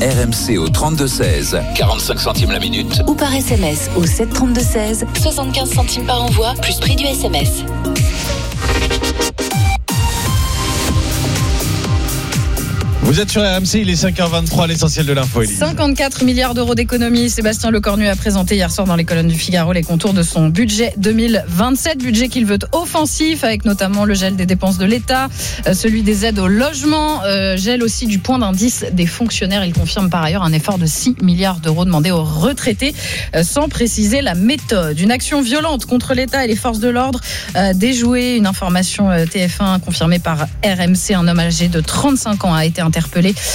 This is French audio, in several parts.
RMC au 32-16, 45 centimes la minute. Ou par SMS au 732-16, 75 centimes par envoi, plus prix du SMS. Vous êtes sur RMC, il est 5h23, l'essentiel de l'info. Élise. 54 milliards d'euros d'économies. Sébastien Lecornu a présenté hier soir dans les colonnes du Figaro les contours de son budget 2027. Budget qu'il veut offensif, avec notamment le gel des dépenses de l'État, celui des aides au logement, gel aussi du point d'indice des fonctionnaires. Il confirme par ailleurs un effort de 6 milliards d'euros demandé aux retraités, sans préciser la méthode. Une action violente contre l'État et les forces de l'ordre déjouée. Une information TF1 confirmée par RMC. Un homme âgé de 35 ans a été interpellé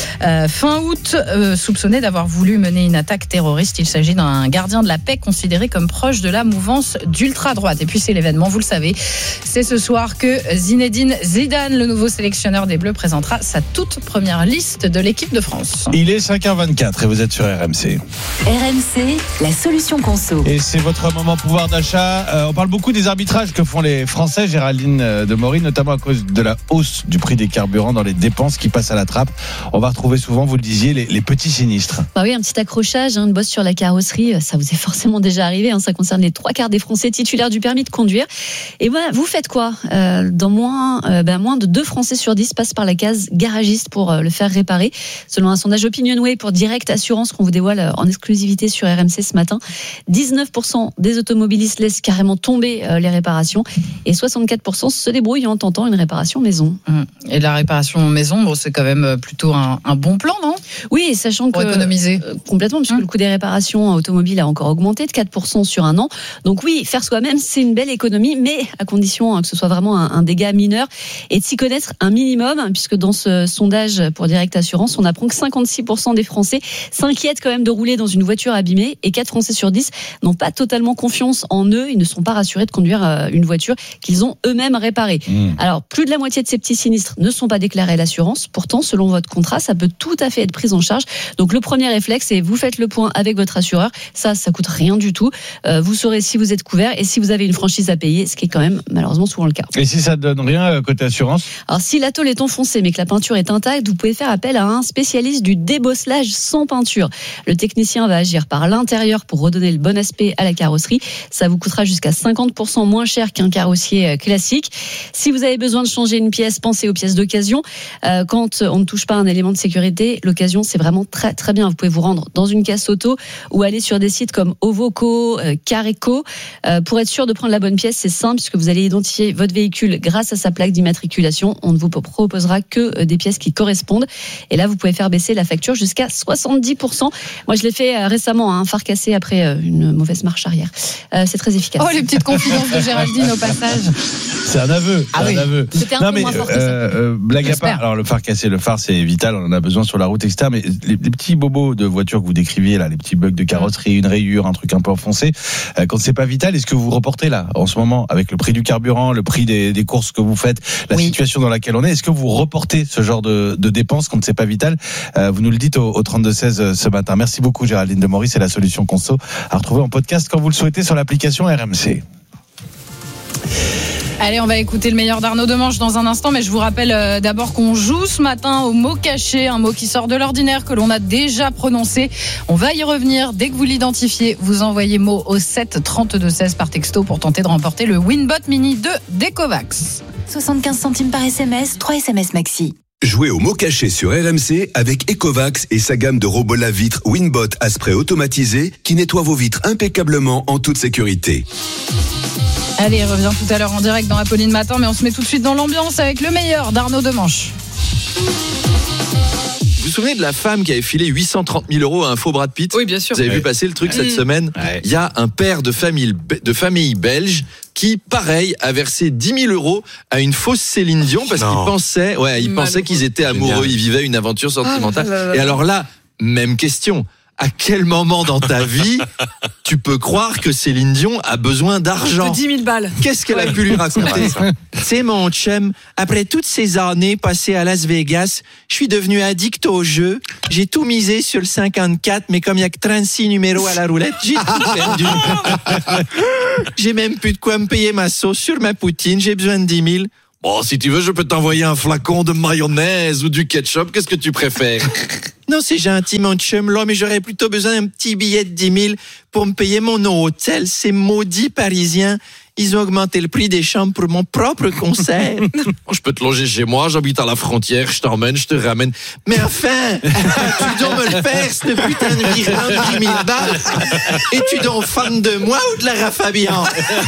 fin août, soupçonné d'avoir voulu mener une attaque terroriste. Il s'agit d'un gardien de la paix considéré comme proche de la mouvance d'ultra-droite. Et puis c'est l'événement, vous le savez, c'est ce soir que Zinedine Zidane, le nouveau sélectionneur des Bleus, présentera sa toute première liste de l'équipe de France. Il est 5h24 et vous êtes sur RMC. RMC, la solution conso. Et c'est votre moment pouvoir d'achat. On parle beaucoup des arbitrages que font les Français, Géraldine Demory, notamment à cause de la hausse du prix des carburants dans les dépenses qui passent à la trappe. On va retrouver souvent, vous le disiez, les petits sinistres. Bah oui, un petit accrochage, une bosse sur la carrosserie, ça vous est forcément déjà arrivé. Ça concerne les 3/4 des Français titulaires du permis de conduire. Et voilà, vous faites quoi ? Dans moins de 2 Français sur 10 passent par la case garagiste pour le faire réparer. Selon un sondage Opinionway pour Direct Assurance qu'on vous dévoile en exclusivité sur RMC ce matin, 19% des automobilistes laissent carrément tomber les réparations et 64% se débrouillent en tentant une réparation maison. Et la réparation maison, c'est quand même plutôt un bon plan, non ? Oui, sachant pour que économiser complètement, puisque le coût des réparations automobiles a encore augmenté de 4% sur un an. Donc oui, faire soi-même, c'est une belle économie, mais à condition que ce soit vraiment un dégât mineur et de s'y connaître un minimum, puisque dans ce sondage pour Direct Assurance, on apprend que 56% des Français s'inquiètent quand même de rouler dans une voiture abîmée et 4 Français sur 10 n'ont pas totalement confiance en eux. Ils ne sont pas rassurés de conduire une voiture qu'ils ont eux-mêmes réparée. Alors, plus de la moitié de ces petits sinistres ne sont pas déclarés à l'assurance. Pourtant, selon votre contrat, ça peut tout à fait être pris en charge. Donc le premier réflexe, c'est vous faites le point avec votre assureur. Ça coûte rien du tout. Vous saurez si vous êtes couvert et si vous avez une franchise à payer, ce qui est quand même malheureusement souvent le cas. Et si ça donne rien côté assurance ? Alors si la tôle est enfoncée mais que la peinture est intacte, vous pouvez faire appel à un spécialiste du débosselage sans peinture. Le technicien va agir par l'intérieur pour redonner le bon aspect à la carrosserie. Ça vous coûtera jusqu'à 50% moins cher qu'un carrossier classique. Si vous avez besoin de changer une pièce, pensez aux pièces d'occasion. Quand on ne touche pas un élément de sécurité, l'occasion c'est vraiment très très bien. Vous pouvez vous rendre dans une casse auto ou aller sur des sites comme Ovoco, Careco. Pour être sûr de prendre la bonne pièce, c'est simple puisque vous allez identifier votre véhicule grâce à sa plaque d'immatriculation. On ne vous proposera que des pièces qui correspondent. Et là, vous pouvez faire baisser la facture jusqu'à 70%. Moi, je l'ai fait récemment, un phare cassé après une mauvaise marche arrière. C'est très efficace. Oh, les petites confidences de Géraldine au passage. C'est un aveu. Oui. C'était un peu moins fort que ça. Blague à part. Alors le phare cassé, le phare c'est vital, on en a besoin sur la route, etc. Mais les petits bobos de voiture que vous décriviez là, les petits bugs de carrosserie, une rayure, un truc un peu enfoncé, quand c'est pas vital, est-ce que vous reportez là en ce moment avec le prix du carburant, le prix des courses que vous faites, la situation dans laquelle on est, est-ce que vous reportez ce genre de dépenses quand c'est pas vital ? Vous nous le dites au 32-16 ce matin. Merci beaucoup Géraldine Demory, c'est la solution conso à retrouver en podcast quand vous le souhaitez sur l'application RMC. Allez, on va écouter le meilleur d'Arnaud Demanche dans un instant, mais je vous rappelle d'abord qu'on joue ce matin au mot caché, un mot qui sort de l'ordinaire que l'on a déjà prononcé. On va y revenir dès que vous l'identifiez. Vous envoyez mot au 7 32 16 par texto pour tenter de remporter le Winbot Mini 2 d'Ecovacs. 75 centimes par SMS, 3 SMS maxi. Jouez au mot caché sur RMC avec Ecovacs et sa gamme de robots lave-vitres Winbot à spray automatisé qui nettoie vos vitres impeccablement en toute sécurité. Allez, il revient tout à l'heure en direct dans Apolline Matin, mais on se met tout de suite dans l'ambiance avec le meilleur d'Arnaud Demanche. Vous vous souvenez de la femme qui avait filé 830 000 euros à un faux Brad Pitt ? Oui, bien sûr. Vous avez vu passer le truc cette semaine ? Il y a un père de famille belge qui, pareil, a versé 10 000 euros à une fausse Céline Dion parce qu'il pensait qu'ils étaient amoureux, ils vivaient une aventure sentimentale. Et alors là, même question. À quel moment dans ta vie tu peux croire que Céline Dion a besoin d'argent ? De 10 000 balles. Qu'est-ce qu'elle a pu lui raconter ? C'est mon chum. Après toutes ces années passées à Las Vegas, je suis devenu addict au jeu. J'ai tout misé sur le 54, mais comme il n'y a que 36 numéros à la roulette, j'ai tout perdu. J'ai même plus de quoi me payer ma sauce sur ma poutine. J'ai besoin de 10 000. Bon, si tu veux, je peux t'envoyer un flacon de mayonnaise ou du ketchup. Qu'est-ce que tu préfères? Non, c'est gentil, mon chum, là, mais j'aurais plutôt besoin d'un petit billet de 10 000 pour me payer mon hôtel. Ces maudits Parisiens, ils ont augmenté le prix des chambres pour mon propre concert. Je peux te loger chez moi, j'habite à la frontière, je t'emmène, je te ramène. Mais enfin, tu dois me le faire, cette putain de virement de 10 000 balles. Et tu dois fan de moi ou de Lara Fabian?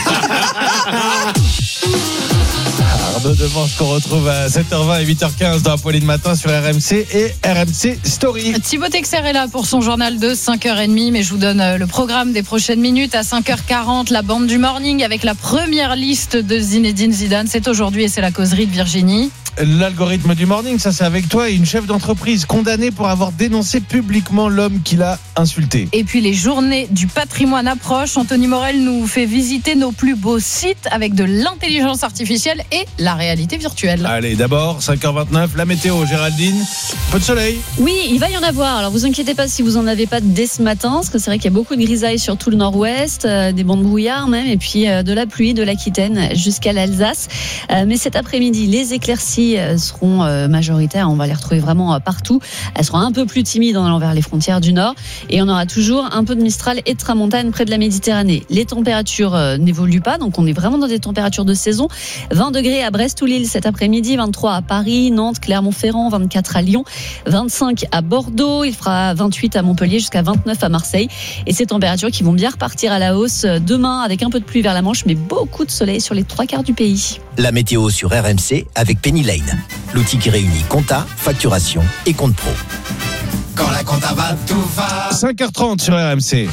Arnaud Demange qu'on retrouve à 7h20 et 8h15 dans Apolline Matin sur RMC et RMC Story. Thibaut Texer est là pour son journal de 5h30, mais je vous donne le programme des prochaines minutes. À 5h40, la bande du morning avec la première liste de Zinedine Zidane. C'est aujourd'hui et c'est la causerie de Virginie. L'algorithme du morning, ça c'est avec toi et une chef d'entreprise condamnée pour avoir dénoncé publiquement l'homme qui l'a insulté. Et puis les journées du patrimoine approchent. Anthony Morel nous fait visiter nos plus beaux sites avec de l'intelligence artificielle et la réalité virtuelle. Allez, d'abord, 5h29, la météo, Géraldine. Peu de soleil. Oui, il va y en avoir. Alors vous inquiétez pas si vous en avez pas dès ce matin, parce que c'est vrai qu'il y a beaucoup de grisailles sur tout le nord-ouest, des bancs de brouillard même, et puis de la pluie de l'Aquitaine jusqu'à l'Alsace. Mais cet après-midi, les éclaircies seront majoritaires. On va les retrouver vraiment partout. Elles seront un peu plus timides en allant vers les frontières du nord. Et on aura toujours un peu de Mistral et de Tramontane près de la Méditerranée. Les températures n'évoluent pas, donc on est vraiment dans des températures de saison. 20 degrés à Brest ou Lille cet après-midi, 23 à Paris, Nantes, Clermont-Ferrand, 24 à Lyon, 25 à Bordeaux, il fera 28 à Montpellier jusqu'à 29 à Marseille. Et ces températures qui vont bien repartir à la hausse demain avec un peu de pluie vers la Manche, mais beaucoup de soleil sur les 3/4 du pays. La météo sur RMC avec Penny Lane, l'outil qui réunit compta, facturation et compte pro. Quand la compta va, tout va. 5h30 sur RMC.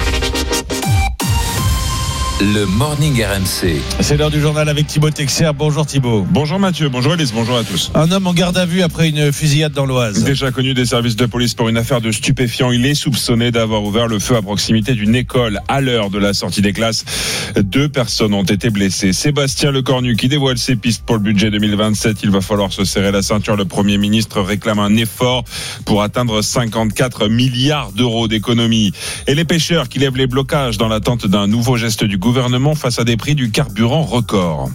Le Morning RMC. C'est l'heure du journal avec Thibaut Texer. Bonjour Thibaut. Bonjour Mathieu, bonjour Elise, bonjour à tous. Un homme en garde à vue après une fusillade dans l'Oise. Déjà connu des services de police pour une affaire de stupéfiants, il est soupçonné d'avoir ouvert le feu à proximité d'une école à l'heure de la sortie des classes. 2 personnes ont été blessées. Sébastien Lecornu qui dévoile ses pistes pour le budget 2027. Il va falloir se serrer la ceinture. Le Premier ministre réclame un effort pour atteindre 54 milliards d'euros d'économies. Et les pêcheurs qui lèvent les blocages dans l'attente d'un nouveau geste du gouvernement face à des prix du carburant records.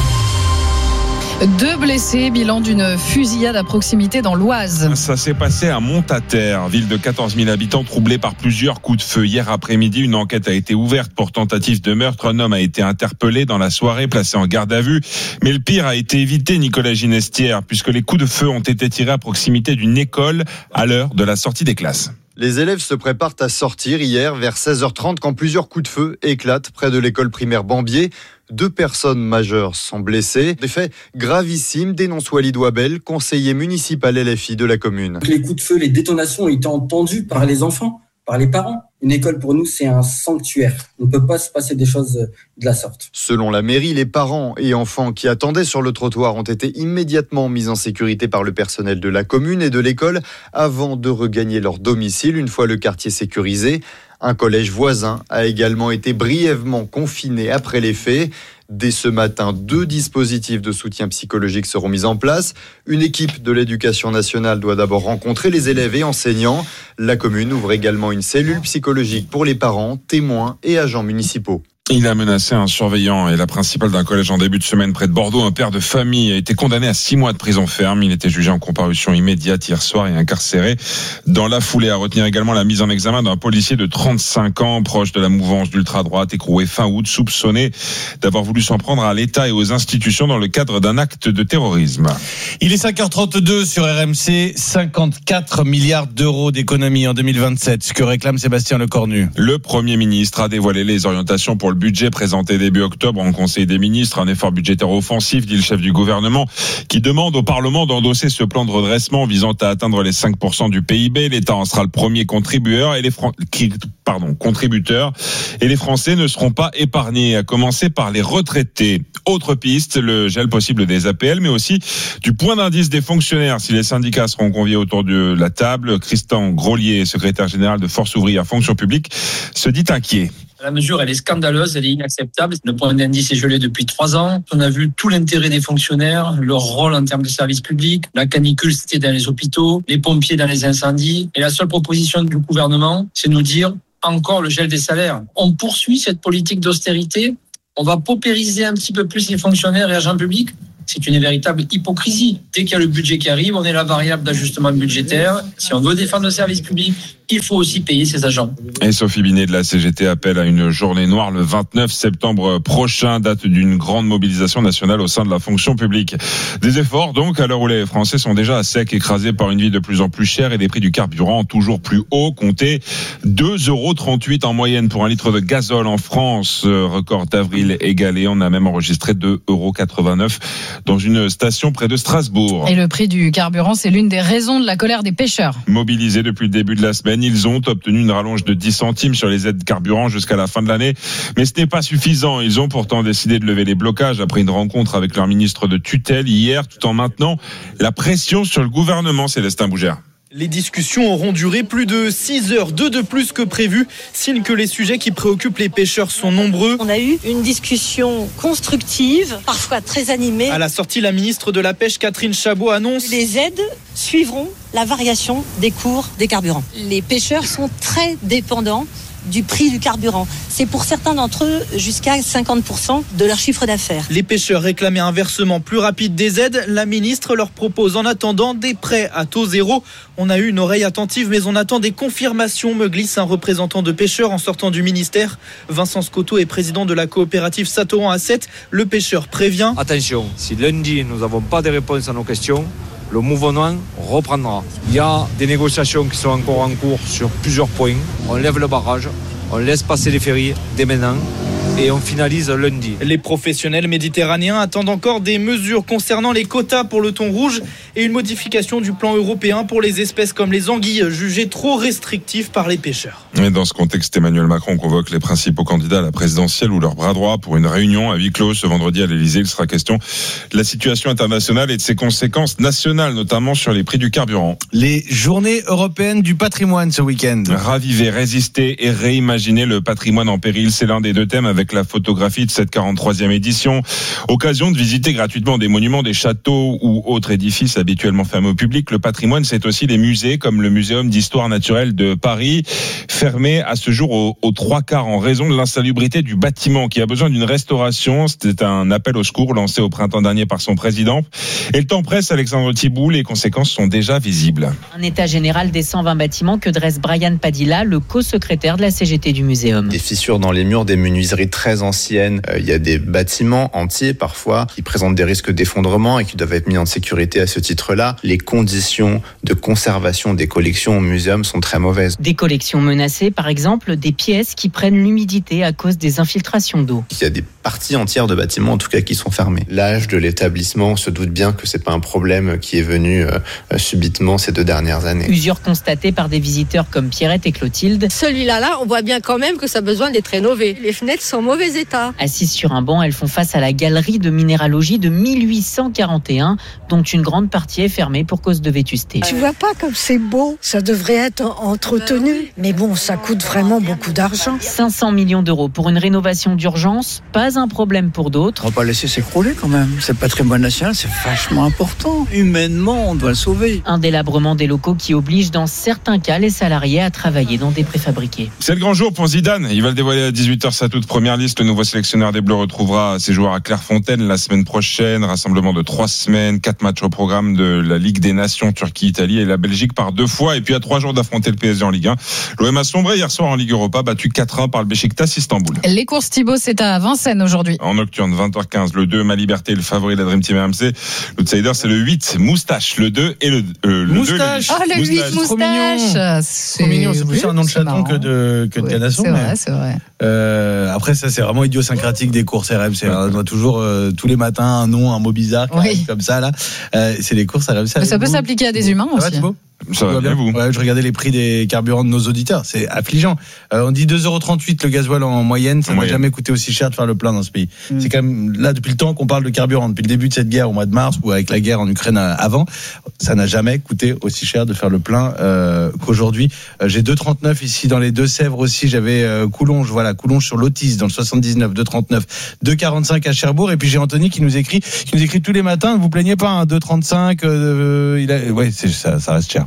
2 blessés, bilan d'une fusillade à proximité dans l'Oise. Ça s'est passé à Montataire, ville de 14 000 habitants troublée par plusieurs coups de feu. Hier après-midi, une enquête a été ouverte pour tentative de meurtre. Un homme a été interpellé dans la soirée, placé en garde à vue. Mais le pire a été évité, Nicolas Ginestière, puisque les coups de feu ont été tirés à proximité d'une école à l'heure de la sortie des classes. Les élèves se préparent à sortir hier vers 16h30 quand plusieurs coups de feu éclatent près de l'école primaire Bambier. 2 personnes majeures sont blessées. Des faits gravissimes, dénonce Walid Ouabel, conseiller municipal LFI de la commune. Les coups de feu, les détonations ont été entendues par les enfants, par les parents. Une école pour nous, c'est un sanctuaire. On ne peut pas se passer des choses de la sorte. Selon la mairie, les parents et enfants qui attendaient sur le trottoir ont été immédiatement mis en sécurité par le personnel de la commune et de l'école avant de regagner leur domicile une fois le quartier sécurisé. Un collège voisin a également été brièvement confiné après les faits. Dès ce matin, 2 dispositifs de soutien psychologique seront mis en place. Une équipe de l'éducation nationale doit d'abord rencontrer les élèves et enseignants. La commune ouvre également une cellule psychologique pour les parents, témoins et agents municipaux. Il a menacé un surveillant et la principale d'un collège en début de semaine près de Bordeaux. Un père de famille a été condamné à 6 mois de prison ferme. Il était jugé en comparution immédiate hier soir et incarcéré dans la foulée. À retenir également la mise en examen d'un policier de 35 ans, proche de la mouvance d'ultra-droite, écroué fin août, soupçonné d'avoir voulu s'en prendre à l'État et aux institutions dans le cadre d'un acte de terrorisme. Il est 5h32 sur RMC, 54 milliards d'euros d'économies en 2027, ce que réclame Sébastien Lecornu. Le Premier ministre a dévoilé les orientations pour le budget présenté début octobre en Conseil des ministres. Un effort budgétaire offensif, dit le chef du gouvernement, qui demande au Parlement d'endosser ce plan de redressement visant à atteindre les 5% du PIB. L'État en sera le premier contributeur et les Français ne seront pas épargnés, à commencer par les retraités. Autre piste, le gel possible des APL, mais aussi du point d'indice des fonctionnaires. Si les syndicats seront conviés autour de la table, Christian Grolier, secrétaire général de Force ouvrière fonction publique, se dit inquiet. La mesure, elle est scandaleuse, elle est inacceptable. Le point d'indice est gelé depuis 3 ans. On a vu tout l'intérêt des fonctionnaires, leur rôle en termes de services publics. La canicule, c'était dans les hôpitaux, les pompiers dans les incendies. Et la seule proposition du gouvernement, c'est nous dire encore le gel des salaires. On poursuit cette politique d'austérité. On va paupériser un petit peu plus les fonctionnaires et agents publics. C'est une véritable hypocrisie. Dès qu'il y a le budget qui arrive, on est la variable d'ajustement budgétaire. Si on veut défendre le service public, il faut aussi payer ses agents. Et Sophie Binet de la CGT appelle à une journée noire le 29 septembre prochain, date d'une grande mobilisation nationale au sein de la fonction publique. Des efforts donc à l'heure où les Français sont déjà à sec, écrasés par une vie de plus en plus chère et des prix du carburant toujours plus hauts. Comptez 2,38 € en moyenne pour un litre de gazole en France. Record d'avril égalé. On a même enregistré 2,89 € dans une station près de Strasbourg. Et le prix du carburant, c'est l'une des raisons de la colère des pêcheurs. Mobilisés depuis le début de la semaine, ils ont obtenu une rallonge de 10 centimes sur les aides carburant jusqu'à la fin de l'année. Mais ce n'est pas suffisant. Ils ont pourtant décidé de lever les blocages après une rencontre avec leur ministre de tutelle hier, tout en maintenant la pression sur le gouvernement. Célestin Bougère. Les discussions auront duré plus de 6 heures, 2 de plus que prévu, signe que les sujets qui préoccupent les pêcheurs sont nombreux. On a eu une discussion constructive, parfois très animée. À la sortie, la ministre de la Pêche, Catherine Chabot, annonce: les aides suivront la variation des cours des carburants. Les pêcheurs sont très dépendants du prix du carburant. C'est pour certains d'entre eux jusqu'à 50% de leur chiffre d'affaires. Les pêcheurs réclamaient un versement plus rapide des aides. La ministre leur propose en attendant des prêts à taux zéro. On a eu une oreille attentive, mais on attend des confirmations, me glisse un représentant de pêcheurs en sortant du ministère. Vincent Scotto est président de la coopérative Satoran à 7. Le pêcheur prévient: attention, si lundi nous n'avons pas de réponse à nos questions, le mouvement reprendra. Il y a des négociations qui sont encore en cours sur plusieurs points. On lève le barrage, on laisse passer les ferries dès maintenant et on finalise lundi. Les professionnels méditerranéens attendent encore des mesures concernant les quotas pour le thon rouge et une modification du plan européen pour les espèces comme les anguilles jugées trop restrictives par les pêcheurs. Et dans ce contexte, Emmanuel Macron convoque les principaux candidats à la présidentielle ou leur bras droit pour une réunion à huis clos ce vendredi à l'Elysée. Il sera question de la situation internationale et de ses conséquences nationales, notamment sur les prix du carburant. Les journées européennes du patrimoine ce week-end. Raviver, résister et réimaginer le patrimoine en péril, c'est l'un des deux thèmes avec la photographie de cette 43e édition. Occasion de visiter gratuitement des monuments, des châteaux ou autres édifices habituellement fermés au public. Le patrimoine, c'est aussi les musées comme le Muséum d'histoire naturelle de Paris, fermé à ce jour aux 3/4 en raison de l'insalubrité du bâtiment qui a besoin d'une restauration. C'était un appel au secours lancé au printemps dernier par son président. Et le temps presse, Alexandre Thibault, les conséquences sont déjà visibles. Un état général des 120 bâtiments que dresse Brian Padilla, le co-secrétaire de la CGT du muséum. Des fissures dans les murs, des menuiseries très anciennes. Il y a des bâtiments entiers parfois qui présentent des risques d'effondrement et qui doivent être mis en sécurité à ce titre-là. Les conditions de conservation des collections au muséum sont très mauvaises. Des collections menacées, par exemple, des pièces qui prennent l'humidité à cause des infiltrations d'eau. Il y a des parties entières de bâtiments, en tout cas, qui sont fermées. L'âge de l'établissement, on se doute bien que c'est pas un problème qui est venu subitement ces 2 dernières années. Usure constatée par des visiteurs comme Pierrette et Clotilde. Celui-là, on voit bien quand même que ça a besoin d'être rénové. Les fenêtres sont en mauvais état. Assises sur un banc, elles font face à la galerie de minéralogie de 1841, dont une grande partie est fermée pour cause de vétusté. Tu vois pas comme c'est beau, ça devrait être entretenu. Mais bon, ça coûte vraiment beaucoup d'argent. 500 millions d'euros pour une rénovation d'urgence, pas un problème pour d'autres. On va pas laisser s'écrouler quand même. C'est le patrimoine national, c'est vachement important. Humainement, on doit le sauver. Un délabrement des locaux qui oblige dans certains cas les salariés à travailler dans des préfabriqués. C'est le grand jour pour Zidane. Il va le dévoiler à 18h sa toute première liste. Le nouveau sélectionneur des Bleus retrouvera ses joueurs à Clairefontaine la semaine prochaine. Rassemblement de 3 semaines, 4 matchs au programme de la Ligue des Nations, Turquie, Italie et la Belgique par 2 fois. Et puis à 3 jours d'affronter le PSG en Ligue 1. L'OM a sombré hier soir en Ligue Europa, battu 4-1 par le Beşiktaş Istanbul. Les courses Thibaut, c'est à Vincennes aujourd'hui. En nocturne, 20h15, le 2, Ma Liberté, le favori de la Dream Team RMC. L'outsider, c'est le 8, Moustache, le 2 et le Moustache. 2. Le 8, Moustache. C'est trop mignon, c'est plus un nom de chaton que de canasson. C'est vrai. Après, ça, c'est vraiment idiosyncratique des courses RMC. On doit toujours, tous les matins, un nom, un mot bizarre, comme ça, là. C'est les courses RMC. Mais ça peut s'appliquer à des humains aussi. Ça va, Thibaut ? Ça va bien, vous? Ouais, je regardais les prix des carburants de nos auditeurs. C'est affligeant. On dit 2,38 € le gasoil en moyenne. Ça n'a jamais coûté aussi cher de faire le plein dans ce pays. C'est quand même, là, depuis le temps qu'on parle de carburant, depuis le début de cette guerre au mois de mars ou avec la guerre en Ukraine avant, ça n'a jamais coûté aussi cher de faire le plein qu'aujourd'hui. J'ai 2,39 ici dans les Deux-Sèvres aussi. J'avais Coulonges, voilà, Coulonges sur l'Autis dans le 79, 2,39, 2,45 à Cherbourg. Et puis j'ai Anthony qui nous écrit tous les matins. Ne vous plaignez pas, hein, 2,35. Ouais, ça reste cher.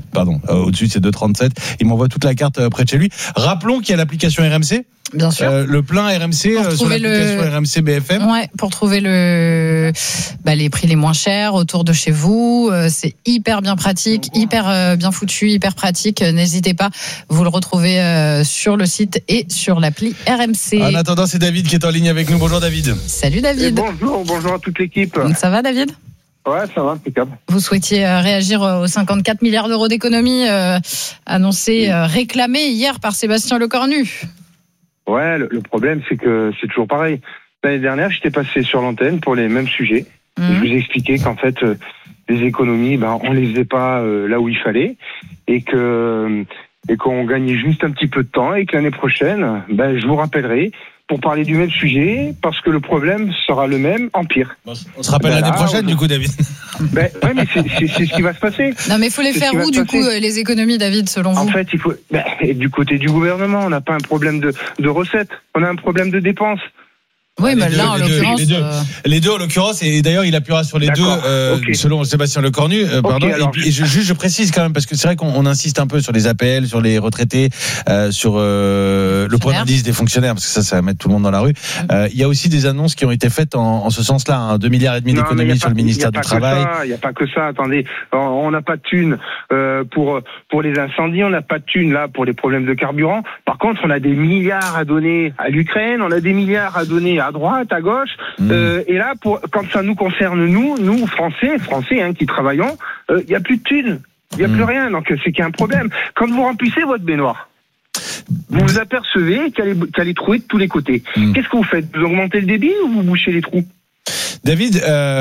pardon, au-dessus c'est 2,37. Il m'envoie toute la carte près de chez lui. Rappelons qu'il y a l'application RMC. Bien sûr. Le plein RMC sur l'application RMC BFM. Ouais, pour trouver les prix les moins chers autour de chez vous. C'est hyper bien pratique, hyper bien foutu, hyper pratique. N'hésitez pas, vous le retrouvez sur le site et sur l'appli RMC. En attendant, c'est David qui est en ligne avec nous. Bonjour David. Salut David. Bonjour à toute l'équipe. Ça va David ? Ouais, ça va, impeccable. Vous souhaitiez réagir aux 54 milliards d'euros d'économies annoncés, réclamés hier par Sébastien Lecornu. Ouais, le problème, c'est que c'est toujours pareil. L'année dernière, j'étais passé sur l'antenne pour les mêmes sujets. Je vous ai expliqué qu'en fait, les économies, on les faisait pas là où il fallait et qu'on gagnait juste un petit peu de temps et que l'année prochaine, je vous rappellerai pour parler du même sujet parce que le problème sera le même en pire. On se rappelle l'année prochaine, du coup, David. Ouais, mais c'est ce qui va se passer. Non, mais il faut les faire où, du coup, les économies, David, selon vous ? En fait, il faut. Du côté du gouvernement, on n'a pas un problème de recettes, on a un problème de dépenses. Oui, mais là, en l'occurrence. Les deux, en l'occurrence, et d'ailleurs, il appuiera sur les deux, selon Sébastien Lecornu. Pardon. Alors, et je précise quand même, parce que c'est vrai qu'on insiste un peu sur les APL, sur les retraités, sur le point d'indice des fonctionnaires, parce que ça va mettre tout le monde dans la rue. Il y a aussi des annonces qui ont été faites en ce sens-là, 2,5 milliards d'économies sur le ministère du Travail. Il n'y a pas que ça, attendez. On n'a pas de thunes pour les incendies, on n'a pas de thunes là pour les problèmes de carburant. Par contre, on a des milliards à donner à l'Ukraine, on a des milliards à donner à droite, à gauche, et là, quand ça nous concerne, nous Français qui travaillons, il n'y a plus de thunes, il n'y a plus rien, donc c'est qu'il y a un problème. Quand vous remplissez votre baignoire, vous vous apercevez qu'elle est trouée de tous les côtés. Qu'est-ce que vous faites ? Vous augmentez le débit ou vous bouchez les trous ? David,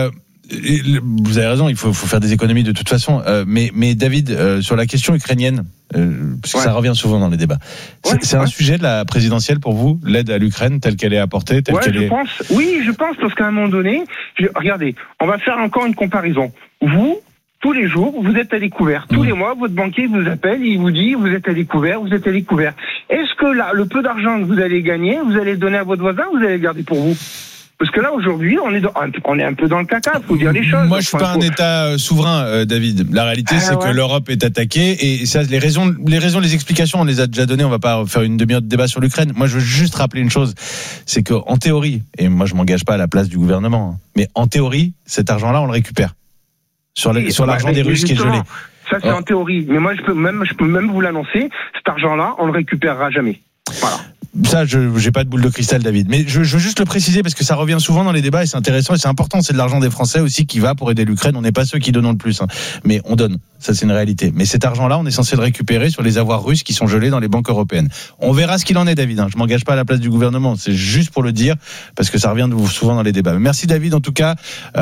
vous avez raison, il faut faire des économies de toute façon, mais David, sur la question ukrainienne, parce que ça revient souvent dans les débats, c'est un sujet de la présidentielle pour vous, l'aide à l'Ukraine telle qu'elle est apportée, je pense, parce qu'à un moment donné, regardez, on va faire encore une comparaison. Vous, tous les jours, vous êtes à découvert. Tous les mois, votre banquier vous appelle, il vous dit, vous êtes à découvert. Est-ce que là, le peu d'argent que vous allez gagner, vous allez le donner à votre voisin ou vous allez le garder pour vous ? Parce que là, aujourd'hui, on est un peu dans le caca, faut dire les choses. Moi, je suis pas un État souverain, David. La réalité, c'est que l'Europe est attaquée et ça, les explications, on les a déjà données. On va pas faire une demi-heure de débat sur l'Ukraine. Moi, je veux juste rappeler une chose. C'est que, en théorie, et moi, je m'engage pas à la place du gouvernement, mais en théorie, cet argent-là, on le récupère. Sur l'argent des Russes qui est gelé. Ça, c'est en théorie. Mais moi, je peux même vous l'annoncer. Cet argent-là, on le récupérera jamais. Voilà. Ça, j'ai pas de boule de cristal, David. Mais je veux juste le préciser parce que ça revient souvent dans les débats et c'est intéressant et c'est important. C'est de l'argent des Français aussi qui va pour aider l'Ukraine. On n'est pas ceux qui donnent le plus, mais on donne. Ça, c'est une réalité. Mais cet argent-là, on est censé le récupérer sur les avoirs russes qui sont gelés dans les banques européennes. On verra ce qu'il en est, David. Je m'engage pas à la place du gouvernement. C'est juste pour le dire parce que ça revient souvent dans les débats. Merci, David. En tout cas,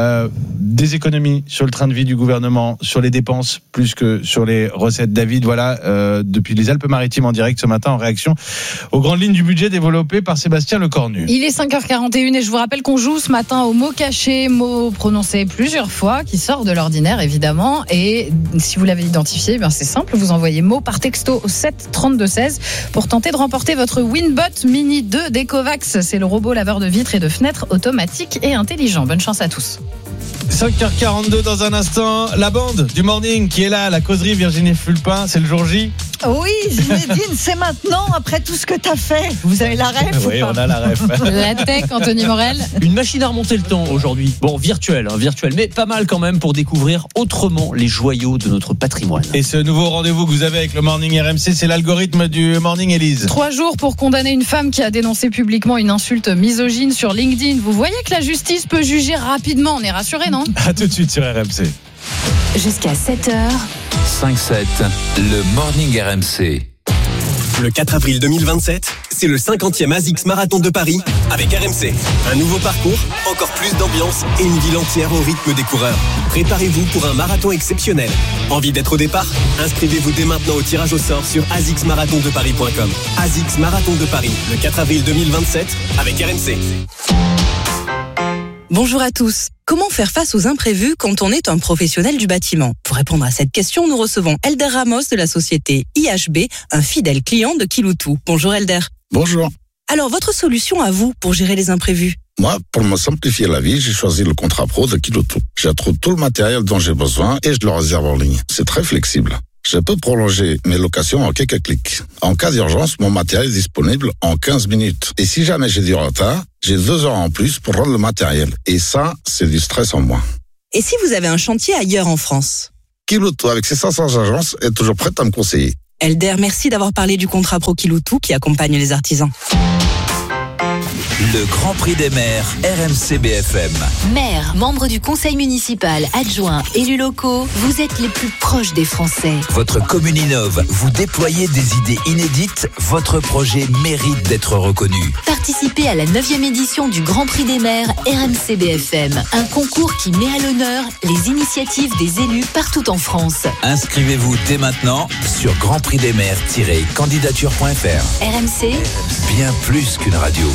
des économies sur le train de vie du gouvernement, sur les dépenses plus que sur les recettes. David, voilà, depuis les Alpes-Maritimes en direct ce matin en réaction aux grandes lignes du budget développé par Sébastien Lecornu. Il est 5h41 et je vous rappelle qu'on joue ce matin au mot caché, mot prononcé plusieurs fois, qui sort de l'ordinaire évidemment. Et si vous l'avez identifié, c'est simple, vous envoyez mot par texto au 7 32 16 pour tenter de remporter votre Winbot Mini 2 d'Ecovacs. C'est le robot laveur de vitres et de fenêtres automatique et intelligent. Bonne chance à tous. 5h42 dans un instant, la bande du morning qui est là, la causerie Virginie Fulpin, c'est le jour J. Oui, Zinedine, c'est maintenant, après tout ce que t'as fait. Vous avez la ref? Oui, on a la ref. La tech, Anthony Morel. Une machine à remonter le temps aujourd'hui. Bon, virtuel, mais pas mal quand même pour découvrir autrement les joyaux de notre patrimoine. Et ce nouveau rendez-vous que vous avez avec le Morning RMC, c'est l'algorithme du Morning Élise. 3 jours pour condamner une femme qui a dénoncé publiquement une insulte misogyne sur LinkedIn. Vous voyez que la justice peut juger rapidement, on est rassurés, non? A tout de suite sur RMC. Jusqu'à 7h. 5-7, le Morning RMC. Le 4 avril 2027, c'est le 50e ASICS Marathon de Paris avec RMC. Un nouveau parcours, encore plus d'ambiance et une ville entière au rythme des coureurs. Préparez-vous pour un marathon exceptionnel. Envie d'être au départ? Inscrivez-vous dès maintenant au tirage au sort sur asicsmarathondeparis.com. ASICS Marathon de Paris, le 4 avril 2027 avec RMC. Bonjour à tous. Comment faire face aux imprévus quand on est un professionnel du bâtiment? Pour répondre à cette question, nous recevons Elder Ramos de la société IHB, un fidèle client de Kiloutou. Bonjour Elder. Bonjour. Alors, votre solution à vous pour gérer les imprévus? Moi, pour me simplifier la vie, j'ai choisi le contrat pro de Kiloutou. J'y trouve tout le matériel dont j'ai besoin et je le réserve en ligne. C'est très flexible. Je peux prolonger mes locations en quelques clics. En cas d'urgence, mon matériel est disponible en 15 minutes. Et si jamais j'ai du retard, j'ai 2 heures en plus pour rendre le matériel. Et ça, c'est du stress en moins. Et si vous avez un chantier ailleurs en France? Kiloutou, avec ses 500 agences, est toujours prête à me conseiller. Elder, merci d'avoir parlé du contrat Pro Kiloutou qui accompagne les artisans. Le Grand Prix des maires, RMC BFM. Maire, membre du conseil municipal, adjoint, élus locaux, vous êtes les plus proches des Français. Votre commune innove, vous déployez des idées inédites, votre projet mérite d'être reconnu. Participez à la 9e édition du Grand Prix des maires RMC BFM, un concours qui met à l'honneur les initiatives des élus partout en France. Inscrivez-vous dès maintenant sur grandprixdesmaires-candidature.fr. RMC, Bien plus qu'une radio.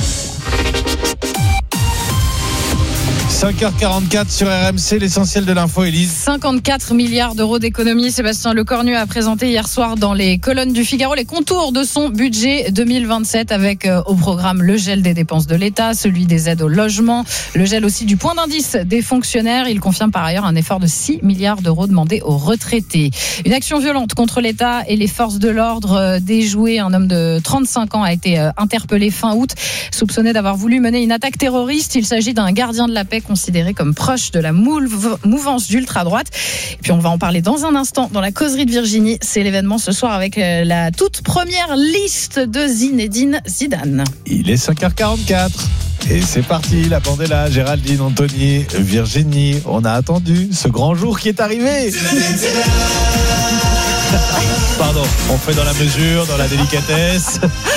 5h44 sur RMC, l'essentiel de l'info, Élise. 54 milliards d'euros d'économies. Sébastien Lecornu a présenté hier soir dans les colonnes du Figaro les contours de son budget 2027 avec au programme le gel des dépenses de l'État, celui des aides au logement, le gel aussi du point d'indice des fonctionnaires. Il confirme par ailleurs un effort de 6 milliards d'euros demandé aux retraités. Une action violente contre l'État et les forces de l'ordre déjouée. Un homme de 35 ans a été interpellé fin août, soupçonné d'avoir voulu mener une attaque terroriste. Il s'agit d'un gardien de la paix considéré comme proche de la mouvance d'ultra-droite. Et puis on va en parler dans un instant dans la causerie de Virginie. C'est l'événement ce soir avec la toute première liste de Zinedine Zidane. Il est 5h44. Et c'est parti, la bande est là, Géraldine, Anthony, Virginie. On a attendu ce grand jour qui est arrivé. Pardon, on fait dans la mesure, dans la délicatesse.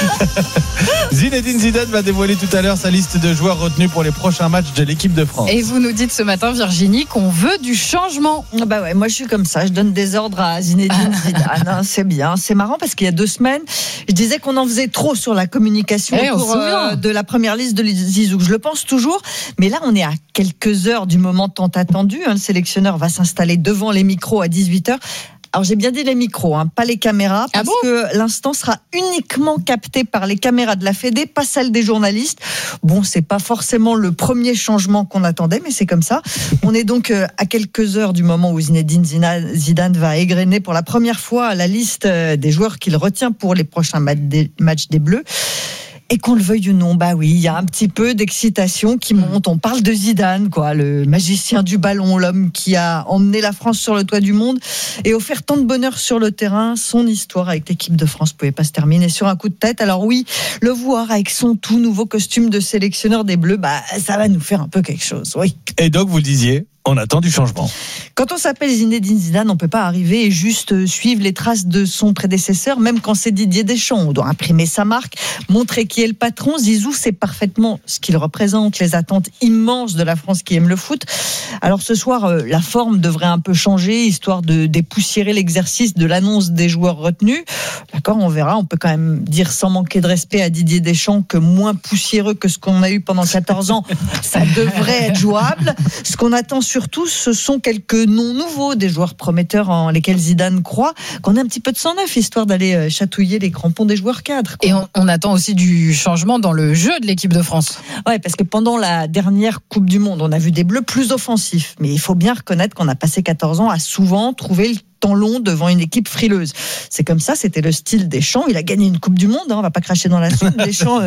Zinedine Zidane va dévoiler tout à l'heure sa liste de joueurs retenus pour les prochains matchs de l'équipe de France. Et vous nous dites ce matin, Virginie, qu'on veut du changement. Bah ouais, moi je suis comme ça, je donne des ordres à Zinedine Zidane, c'est bien. C'est marrant parce qu'il y a 2 semaines, je disais qu'on en faisait trop sur la communication autour de la première liste de Zizou. Je le pense toujours, mais là on est à quelques heures du moment tant attendu. Le sélectionneur va s'installer devant les micros à 18h. Alors j'ai bien dit les micros, pas les caméras, parce que l'instant sera uniquement capté par les caméras de la Fédé, pas celles des journalistes. Bon, c'est pas forcément le premier changement qu'on attendait, mais c'est comme ça. On est donc à quelques heures du moment où Zinedine Zidane va égrener pour la première fois la liste des joueurs qu'il retient pour les prochains matchs des Bleus. Et qu'on le veuille ou non, bah oui, il y a un petit peu d'excitation qui monte. On parle de Zidane, quoi, le magicien du ballon, l'homme qui a emmené la France sur le toit du monde et offert tant de bonheur sur le terrain. Son histoire avec l'équipe de France pouvait pas se terminer sur un coup de tête. Alors oui, le voir avec son tout nouveau costume de sélectionneur des Bleus, bah ça va nous faire un peu quelque chose, oui. Et donc, vous le disiez, on attend du changement. Quand on s'appelle Zinedine Zidane, on peut pas arriver et juste suivre les traces de son prédécesseur, même quand c'est Didier Deschamps. On doit imprimer sa marque, montrer qui est le patron. Zizou, c'est parfaitement ce qu'il représente, les attentes immenses de la France qui aime le foot. Alors ce soir, la forme devrait un peu changer, histoire de dépoussiérer l'exercice de l'annonce des joueurs retenus. D'accord, on verra. On peut quand même dire sans manquer de respect à Didier Deschamps que moins poussiéreux que ce qu'on a eu pendant 14 ans, ça devrait être jouable. Ce qu'on attend surtout, ce sont quelques noms nouveaux, des joueurs prometteurs en lesquels Zidane croit, qu'on ait un petit peu de sang neuf, histoire d'aller chatouiller les crampons des joueurs cadres, quoi. Et on attend aussi du changement dans le jeu de l'équipe de France. Ouais, parce que pendant la dernière Coupe du Monde, on a vu des Bleus plus offensifs. Mais il faut bien reconnaître qu'on a passé 14 ans à souvent trouver le temps long devant une équipe frileuse. C'est comme ça, c'était le style Deschamps. Il a gagné une Coupe du Monde, on va pas cracher dans la soupe. Deschamps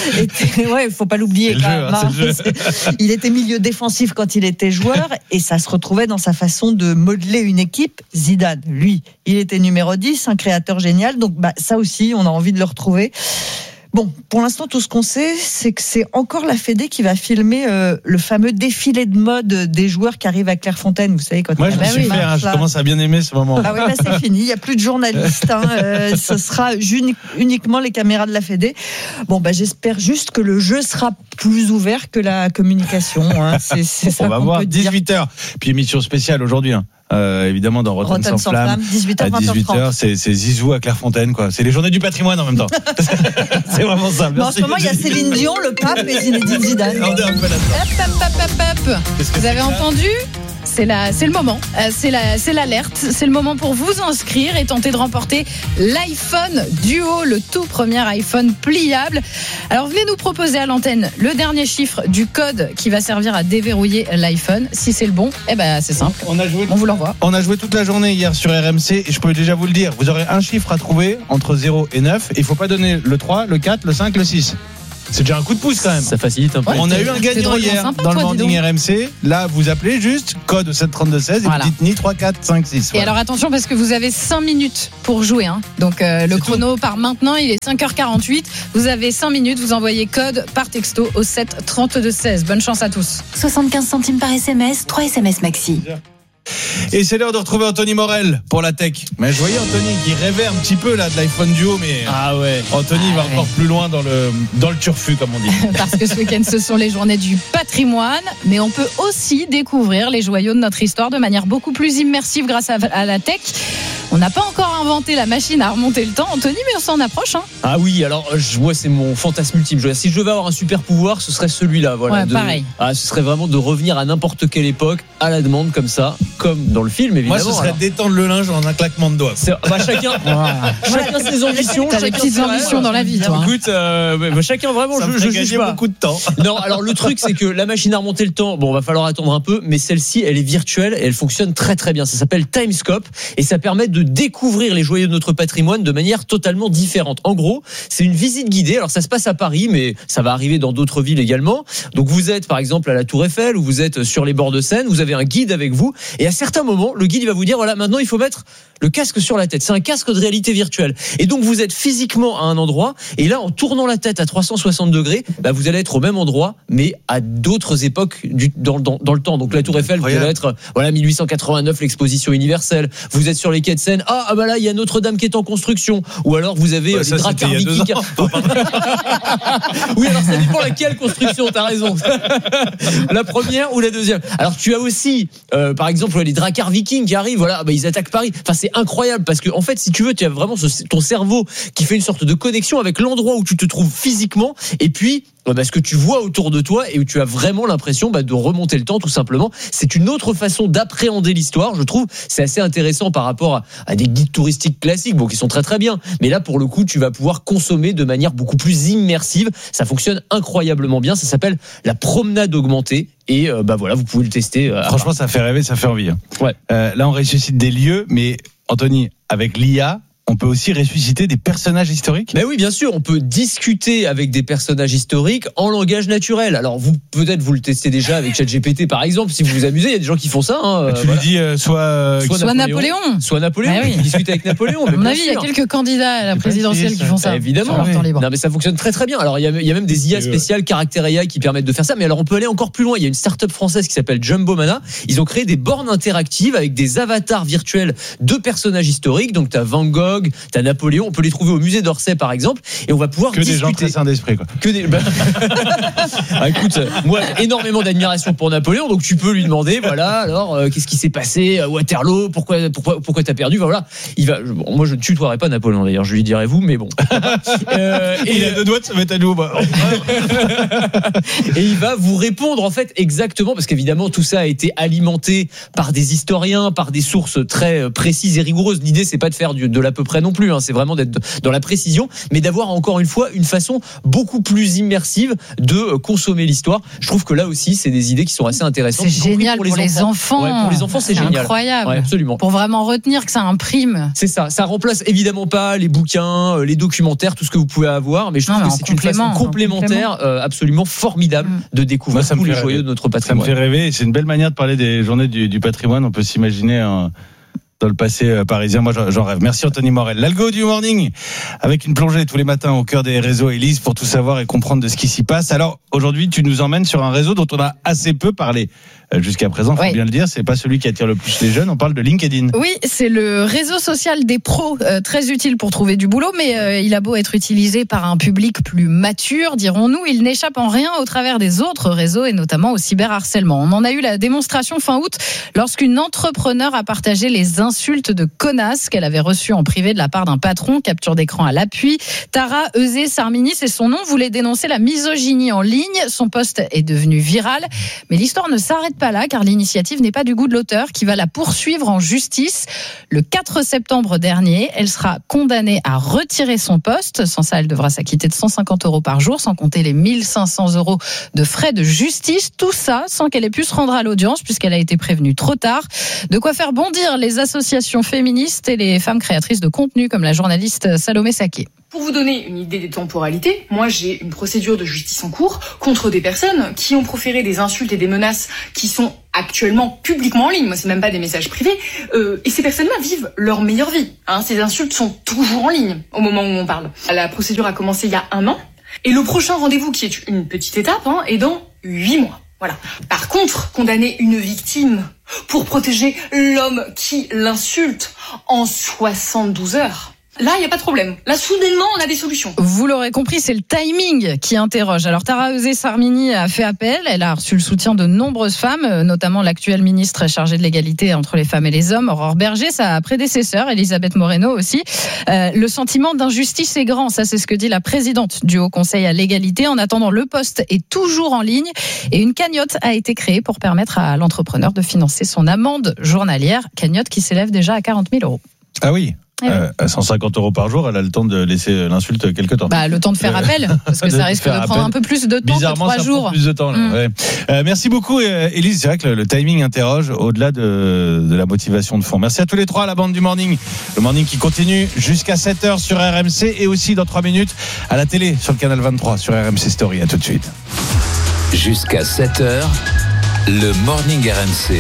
il faut pas l'oublier. Il était milieu défensif quand il était joueur et ça se retrouvait dans sa façon de modeler une équipe. Zidane, lui, il était numéro 10, un créateur génial. Donc ça aussi, on a envie de le retrouver. Bon, pour l'instant, tout ce qu'on sait, c'est que c'est encore la Fédé qui va filmer le fameux défilé de mode des joueurs qui arrivent à Clairefontaine. Vous savez, quand moi, je me suis fait, je commence à bien aimer ce moment. Ah oui, là, c'est fini. Il n'y a plus de journalistes. Ce sera uniquement les caméras de la Fédé. Bon, j'espère juste que le jeu sera plus ouvert que la communication. C'est ça. On va voir 18h. Puis émission spéciale aujourd'hui. Évidemment dans Rotten sans flamme 18h, à 18h, c'est Zizou à Clairefontaine, quoi. C'est les journées du patrimoine en même temps. C'est vraiment ça. En ce moment, il y a Céline Dion, le pape et Zinedine Zidane. Vous avez entendu ? c'est le moment, c'est l'alerte, c'est le moment pour vous inscrire et tenter de remporter l'iPhone Duo, le tout premier iPhone pliable. Alors venez nous proposer à l'antenne le dernier chiffre du code qui va servir à déverrouiller l'iPhone. Si c'est le bon, c'est simple. On vous l'envoie. On a joué toute la journée hier sur RMC et je peux déjà vous le dire, vous aurez un chiffre à trouver entre 0 et 9. Il ne faut pas donner le 3, le 4, le 5, le 6. C'est déjà un coup de pouce quand même. Ça facilite un peu. On a eu un gagnant hier dans le Morning RMC. Là, vous appelez juste code 732-16 et vous dites ni 3, 4, 5, 6. Et alors attention parce que vous avez 5 minutes pour jouer. Donc le chrono part maintenant, il est 5h48. Vous avez 5 minutes, vous envoyez code par texto au 732-16. Bonne chance à tous. 75 centimes par SMS, 3 SMS maxi. Et c'est l'heure de retrouver Anthony Morel pour la tech. Mais je voyais Anthony qui rêvait un petit peu là de l'iPhone Duo, mais Anthony va encore plus loin dans le turfu comme on dit. Parce que ce week-end ce sont les journées du patrimoine, mais on peut aussi découvrir les joyaux de notre histoire de manière beaucoup plus immersive grâce à la tech. On n'a pas encore inventé la machine à remonter le temps, Anthony, mais on s'en approche. Ah oui, alors moi c'est mon fantasme ultime. Si je devais avoir un super pouvoir, ce serait celui-là. Voilà, pareil. Ce serait vraiment de revenir à n'importe quelle époque, à la demande, comme ça, comme dans le film, évidemment. Moi, ce serait d'étendre le linge en un claquement de doigts. Chacun ses ambitions. T'as des petites ambitions dans la vie, toi. Écoute, chacun vraiment, je juge pas. Beaucoup de temps. Non, alors le truc, c'est que la machine à remonter le temps, va falloir attendre un peu, mais celle-ci, elle est virtuelle et elle fonctionne très très bien. Ça s'appelle Timescope et ça permet de découvrir les joyaux de notre patrimoine de manière totalement différente. En gros, c'est une visite guidée. Alors ça se passe à Paris, mais ça va arriver dans d'autres villes également. Donc vous êtes par exemple à la Tour Eiffel ou vous êtes sur les bords de Seine, vous avez un guide avec vous et à certains moments, le guide il va vous dire voilà, maintenant il faut mettre le casque sur la tête. C'est un casque de réalité virtuelle. Et donc vous êtes physiquement à un endroit et là en tournant la tête à 360 degrés, vous allez être au même endroit mais à d'autres époques dans le temps. Donc la Tour Eiffel, vous allez être 1889, l'exposition universelle. Vous êtes sur les quais de Seine. Là il y a Notre-Dame qui est en construction. Ou alors vous avez les Drakkar Vikings. Oui, alors ça dépend laquelle construction. T'as raison. La première ou la deuxième. Alors tu as aussi, par exemple, les Drakkar Vikings qui arrivent. Ils attaquent Paris. Enfin, c'est incroyable parce que en fait, si tu veux, tu as vraiment ton cerveau qui fait une sorte de connexion avec l'endroit où tu te trouves physiquement. Et puis ce que tu vois autour de toi et où tu as vraiment l'impression de remonter le temps tout simplement. C'est une autre façon d'appréhender l'histoire, je trouve. C'est assez intéressant par rapport à des guides touristiques classiques, qui sont très très bien. Mais là, pour le coup, tu vas pouvoir consommer de manière beaucoup plus immersive. Ça fonctionne incroyablement bien. Ça s'appelle la promenade augmentée. Et vous pouvez le tester. Franchement, ça fait rêver, ça fait envie. Ouais. Là, on ressuscite des lieux, mais Anthony, avec l'IA, on peut aussi ressusciter des personnages historiques ? Mais oui, bien sûr, on peut discuter avec des personnages historiques en langage naturel. Alors, vous le testez déjà avec ChatGPT, par exemple, si vous vous amusez. Il y a des gens qui font ça. Tu lui dis soit Napoléon. Soit Napoléon. Oui. Discuter avec Napoléon. À mon avis, il y a quelques candidats à la présidentielle qui font ça. Évidemment. Non, mais ça fonctionne très très bien. Alors, il y a même des IA spéciales, Caractère AI, qui permettent de faire ça. Mais alors, on peut aller encore plus loin. Il y a une start-up française qui s'appelle Jumbo Mana. Ils ont créé des bornes interactives avec des avatars virtuels de personnages historiques. Donc, t'as Van Gogh, t'as Napoléon, on peut les trouver au musée d'Orsay par exemple, et on va pouvoir discuter. Des gens très sains d'esprit, quoi. Écoute, moi énormément d'admiration pour Napoléon, donc tu peux lui demander, alors qu'est-ce qui s'est passé à Waterloo, pourquoi t'as perdu, moi je ne tutoierai pas Napoléon d'ailleurs, je lui dirai vous, mais bon. Et il a 2 doigts de se mettre à nous. Et il va vous répondre en fait exactement, parce qu'évidemment tout ça a été alimenté par des historiens, par des sources très précises et rigoureuses. L'idée c'est pas de faire de l'à peu près non plus, c'est vraiment d'être dans la précision, mais d'avoir encore une fois une façon beaucoup plus immersive de consommer l'histoire. Je trouve que là aussi c'est des idées qui sont assez intéressantes. C'est génial pour les enfants. Ouais, pour les enfants c'est génial. Incroyable. Ouais, absolument. Pour vraiment retenir que ça imprime. C'est ça. Ça remplace évidemment pas les bouquins, les documentaires, tout ce que vous pouvez avoir, mais je trouve que c'est une façon complémentaire absolument formidable de découvrir tous les joyaux de notre patrimoine. Ça me fait rêver. C'est une belle manière de parler des journées du patrimoine. On peut s'imaginer dans le passé parisien. Moi, j'en rêve. Merci Anthony Morel. L'algo du morning, avec une plongée tous les matins au cœur des réseaux Élise pour tout savoir et comprendre de ce qui s'y passe. Alors, aujourd'hui, tu nous emmènes sur un réseau dont on a assez peu parlé jusqu'à présent, faut bien le dire. C'est pas celui qui attire le plus les jeunes. On parle de LinkedIn. Oui, c'est le réseau social des pros, très utile pour trouver du boulot, mais il a beau être utilisé par un public plus mature, dirons-nous, il n'échappe en rien au travers des autres réseaux et notamment au cyberharcèlement. On en a eu la démonstration fin août lorsqu'une entrepreneur a partagé les insultes de connasse qu'elle avait reçues en privé de la part d'un patron. Capture d'écran à l'appui. Tara Euzet-Sarmini, c'est son nom, voulait dénoncer la misogynie en ligne. Son post est devenu viral. Mais l'histoire ne s'arrête pas là, car l'initiative n'est pas du goût de l'auteur, qui va la poursuivre en justice. Le 4 septembre dernier, elle sera condamnée à retirer son poste. Sans ça, elle devra s'acquitter de 150 € par jour, sans compter les 1500 € de frais de justice. Tout ça sans qu'elle ait pu se rendre à l'audience, puisqu'elle a été prévenue trop tard. De quoi faire bondir les associations féministes et les femmes créatrices de contenu, comme la journaliste Salomé Saké. Pour vous donner une idée des temporalités, moi j'ai une procédure de justice en cours contre des personnes qui ont proféré des insultes et des menaces qui sont actuellement publiquement en ligne. Moi c'est même pas des messages privés. Et ces personnes-là vivent leur meilleure vie. Ces insultes sont toujours en ligne au moment où on parle. La procédure a commencé il y a 1 an. Et le prochain rendez-vous, qui est une petite étape, est dans 8 mois. Voilà. Par contre, condamner une victime pour protéger l'homme qui l'insulte en 72 heures... Là, il n'y a pas de problème. Là, soudainement, on a des solutions. Vous l'aurez compris, c'est le timing qui interroge. Alors, Tara Euzet-Sarmini a fait appel. Elle a reçu le soutien de nombreuses femmes, notamment l'actuelle ministre chargée de l'égalité entre les femmes et les hommes, Aurore Berger, sa prédécesseur, Elisabeth Moreno aussi. Le sentiment d'injustice est grand. Ça, c'est ce que dit la présidente du Haut Conseil à l'égalité. En attendant, le poste est toujours en ligne et une cagnotte a été créée pour permettre à l'entrepreneur de financer son amende journalière. Cagnotte qui s'élève déjà à 40 000 €. Ah oui. À 150 € par jour, elle a le temps de laisser l'insulte quelque temps. Le temps de faire appel, parce que ça risque de prendre un peu plus de temps que 3 jours. Prend plus de temps. Là, ouais. Merci beaucoup, Élise. C'est vrai que le timing interroge au-delà de la motivation de fond. Merci à tous les trois à la bande du Morning. Le Morning qui continue jusqu'à 7h sur RMC et aussi dans 3 minutes à la télé sur le canal 23 sur RMC Story. À tout de suite. Jusqu'à 7h, le Morning RMC.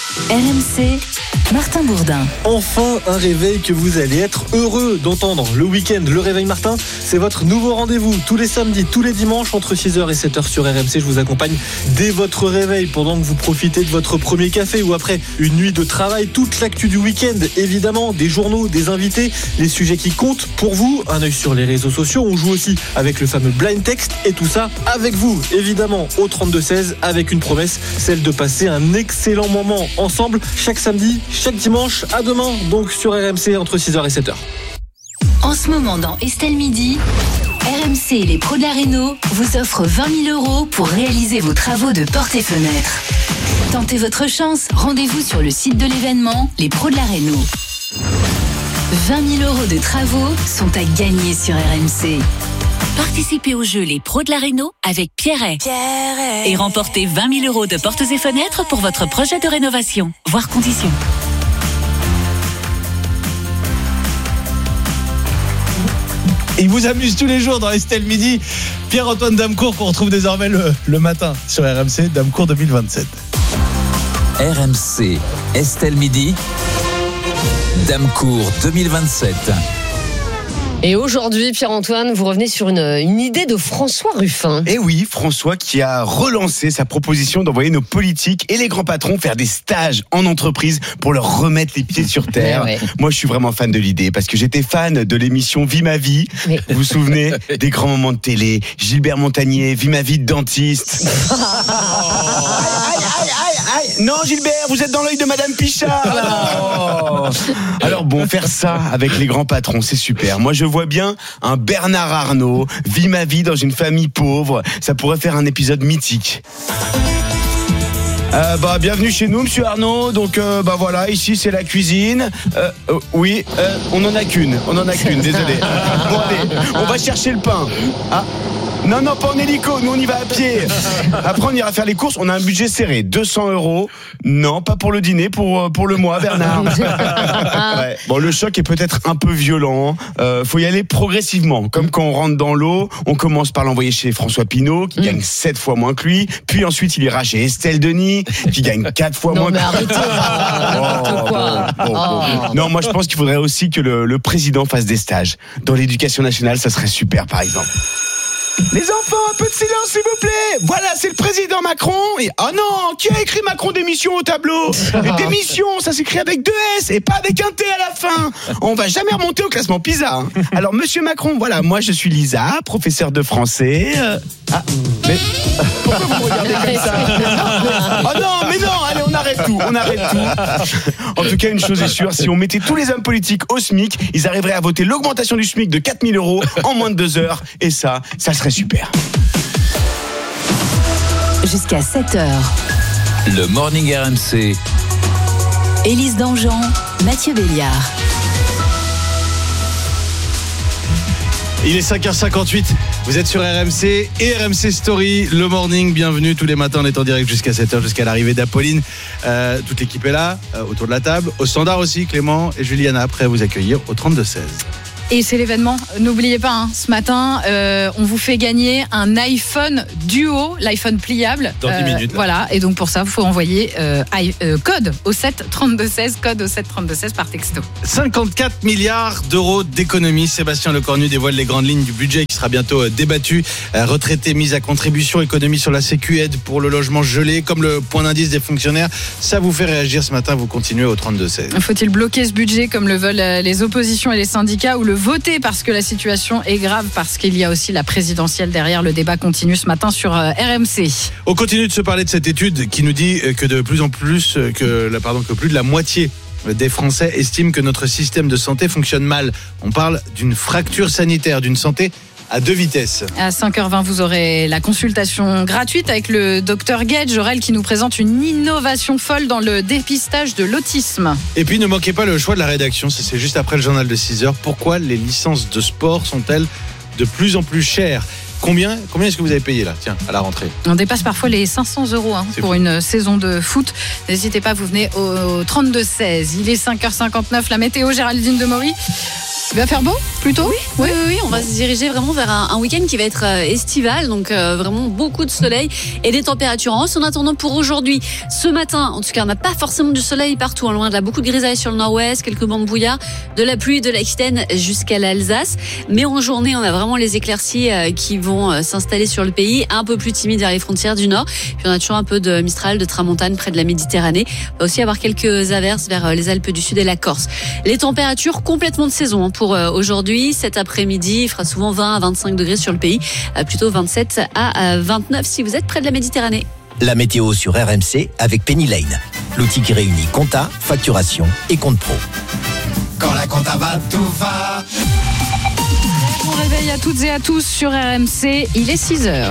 RMC, Martin Bourdin. Enfin un réveil que vous allez être heureux d'entendre. Le week-end, le réveil Martin, c'est votre nouveau rendez-vous. Tous les samedis, tous les dimanches, entre 6h et 7h sur RMC. Je vous accompagne dès votre réveil, pendant que vous profitez de votre premier café ou après une nuit de travail. Toute l'actu du week-end, évidemment, des journaux, des invités, les sujets qui comptent pour vous. Un œil sur les réseaux sociaux. On joue aussi avec le fameux blind text et tout ça avec vous, évidemment, au 32-16, avec une promesse, celle de passer un excellent moment ensemble chaque samedi, chaque dimanche. À demain, donc sur RMC entre 6h et 7h. En ce moment dans Estelle Midi, RMC et les pros de la Réno vous offrent 20 000 € pour réaliser vos travaux de portes et fenêtres. Tentez votre chance, rendez-vous sur le site de l'événement, les pros de la Réno. 20 000 € de travaux sont à gagner sur RMC. Participez au jeu Les Pros de la Réno avec Pierret. Et remportez 20 000 € de portes et fenêtres pour votre projet de rénovation. Voir conditions. Il vous amuse tous les jours dans Estelle Midi. Pierre-Antoine Damecourt qu'on retrouve désormais le matin sur RMC, Damecourt 2027. RMC, Estelle Midi, Damecourt 2027. Et aujourd'hui, Pierre-Antoine, vous revenez sur une idée de François Ruffin. Et oui, François qui a relancé sa proposition d'envoyer nos politiques et les grands patrons faire des stages en entreprise pour leur remettre les pieds sur terre. Ouais. Moi, je suis vraiment fan de l'idée parce que j'étais fan de l'émission Vie ma vie. Mais... Vous vous souvenez des grands moments de télé, Gilbert Montagnier, Vie ma vie de dentiste. Aïe. Non, Gilbert, vous êtes dans l'œil de Madame Pichard. Alors bon, faire ça avec les grands patrons, c'est super. Moi, je vois bien un Bernard Arnault, Vie ma vie dans une famille pauvre. Ça pourrait faire un épisode mythique. Bienvenue chez nous, monsieur Arnaud. Donc, voilà, ici c'est la cuisine. Oui, on en a qu'une, désolé. Bon, allez, on va chercher le pain. Ah. Non, pas en hélico, nous on y va à pied. Après on ira faire les courses, on a un budget serré, 200 €. Non, pas pour le dîner, pour le mois, Bernard. Ouais. Bon, le choc est peut-être un peu violent. Faut y aller progressivement. Comme quand on rentre dans l'eau, on commence par l'envoyer chez François Pinault, qui gagne 7 fois moins que lui. Puis ensuite il ira chez Estelle Denis, qui gagne 4 fois moins que lui. Non, moi je pense qu'il faudrait aussi que le président fasse des stages. Dans l'éducation nationale, ça serait super, par exemple. Les enfants, un peu de silence s'il vous plaît. voilà, c'est le président Macron. Et, oh non, qui a écrit Macron démission au tableau? Démission, ça s'écrit avec 2 S et pas avec un T à la fin. On va jamais remonter au classement PISA. Hein. Alors, monsieur Macron, voilà, moi je suis Lisa, professeur de français. Ah, mais pourquoi vous me regardez comme ça? Oh non, mais non, allez, on arrête tout. En tout cas, une chose est sûre, si on mettait tous les hommes politiques au SMIC, ils arriveraient à voter l'augmentation du SMIC de 4 000 € en moins de 2 heures. Et ça serait super. Jusqu'à 7h. Le Morning RMC. Élise Dangean, Mathieu Béliard. Il est 5h58, vous êtes sur RMC et RMC Story, le morning, bienvenue tous les matins, on est en direct jusqu'à 7h, jusqu'à l'arrivée d'Apolline. Toute l'équipe est là, autour de la table, au standard aussi, Clément et Juliana, prêts à vous accueillir au 32-16. Et c'est l'événement, n'oubliez pas, ce matin, on vous fait gagner un iPhone Duo, l'iPhone pliable. Dans 10 minutes. Voilà, et donc pour ça, il faut envoyer code au 73216, code au 73216 par texto. 54 milliards d'euros d'économies. Sébastien Lecornu dévoile les grandes lignes du budget qui sera bientôt débattu. Retraités mis à contribution, économie sur la Sécu, aide pour le logement gelé, comme le point d'indice des fonctionnaires. Ça vous fait réagir ce matin, vous continuez au 32-16. Faut-il bloquer ce budget comme le veulent les oppositions et les syndicats ou le voter parce que la situation est grave, parce qu'il y a aussi la présidentielle derrière? Le débat continue ce matin sur RMC. On continue de se parler de cette étude qui nous dit que que plus de la moitié des Français estiment que notre système de santé fonctionne mal. On parle d'une fracture sanitaire, d'une santé à 2 vitesses. À 5h20, vous aurez la consultation gratuite avec le docteur Guedj Jorel qui nous présente une innovation folle dans le dépistage de l'autisme. Et puis ne manquez pas le choix de la rédaction, c'est juste après le journal de 6h. Pourquoi les licences de sport sont-elles de plus en plus chères? Combien est-ce que vous avez payé là, tiens, à la rentrée? On dépasse parfois les 500 € pour une saison de foot. N'hésitez pas, vous venez au 32-16. Il est 5h59, la météo, Géraldine Demory. Il va faire beau, plutôt? Oui, on va se diriger vraiment vers un week-end qui va être estival, donc vraiment beaucoup de soleil et des températures en hausse. En attendant pour aujourd'hui, ce matin, en tout cas, on n'a pas forcément du soleil partout, loin de là, beaucoup de grisailles sur le nord-ouest, quelques bancs de brouillard, de la pluie de l'Aquitaine jusqu'à l'Alsace. Mais en journée, on a vraiment les éclaircies qui vont s'installer sur le pays, un peu plus timides vers les frontières du nord. Puis on a toujours un peu de Mistral, de tramontane près de la Méditerranée. On va aussi avoir quelques averses vers les Alpes du Sud et la Corse. Les températures complètement de saison pour aujourd'hui. Cet après-midi, il fera souvent 20 à 25 degrés sur le pays, plutôt 27 à 29 si vous êtes près de la Méditerranée. La météo sur RMC avec Penny Lane, l'outil qui réunit compta, facturation et compte pro. Quand la compta va, tout va. Bon réveil à toutes et à tous sur RMC, il est 6h.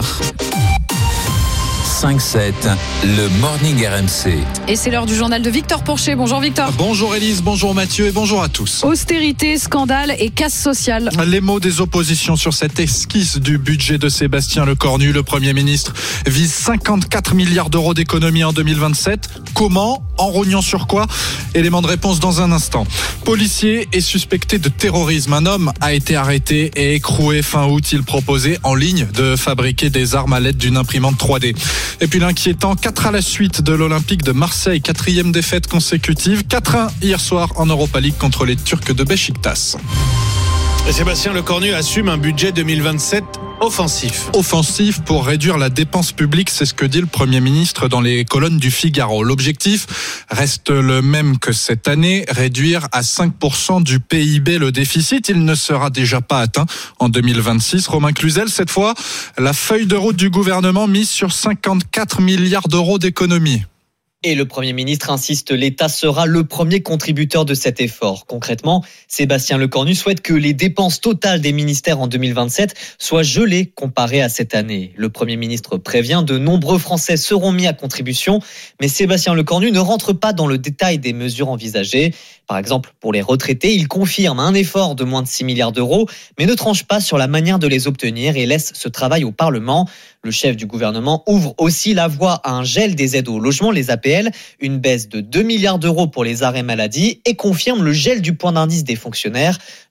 5-7, le Morning RMC. Et c'est l'heure du journal de Victor Porcher. Bonjour Victor. Bonjour Élise, bonjour Mathieu et bonjour à tous. Austérité, scandale et casse sociale. Les mots des oppositions sur cette esquisse du budget de Sébastien Lecornu. Le Premier ministre vise 54 milliards d'euros d'économies en 2027. Comment? En rognant sur quoi? Élément de réponse dans un instant. Policier est suspecté de terrorisme. Un homme a été arrêté et écroué fin août. Il proposait en ligne de fabriquer des armes à l'aide d'une imprimante 3D. Et puis l'inquiétant, 4 à la suite de l'Olympique de Marseille, 4e défaite consécutive, 4-1 hier soir en Europa League contre les Turcs de Beşiktaş. Et Sébastien Lecornu assume un budget 2027 offensif. Offensif pour réduire la dépense publique, c'est ce que dit le Premier ministre dans les colonnes du Figaro. L'objectif reste le même que cette année, réduire à 5% du PIB le déficit. Il ne sera déjà pas atteint en 2026. Romain Cluzel, cette fois, la feuille de route du gouvernement mise sur 54 milliards d'euros d'économies. Et le Premier ministre insiste, l'État sera le premier contributeur de cet effort. Concrètement, Sébastien Lecornu souhaite que les dépenses totales des ministères en 2027 soient gelées comparées à cette année. Le Premier ministre prévient, de nombreux Français seront mis à contribution, mais Sébastien Lecornu ne rentre pas dans le détail des mesures envisagées. Par exemple, pour les retraités, il confirme un effort de moins de 6 milliards d'euros, mais ne tranche pas sur la manière de les obtenir et laisse ce travail au Parlement. Le chef du gouvernement ouvre aussi la voie à un gel des aides au logement, les APL, une baisse de 2 milliards d'euros pour les arrêts maladie et confirme le gel du point d'indice des fonctionnaires.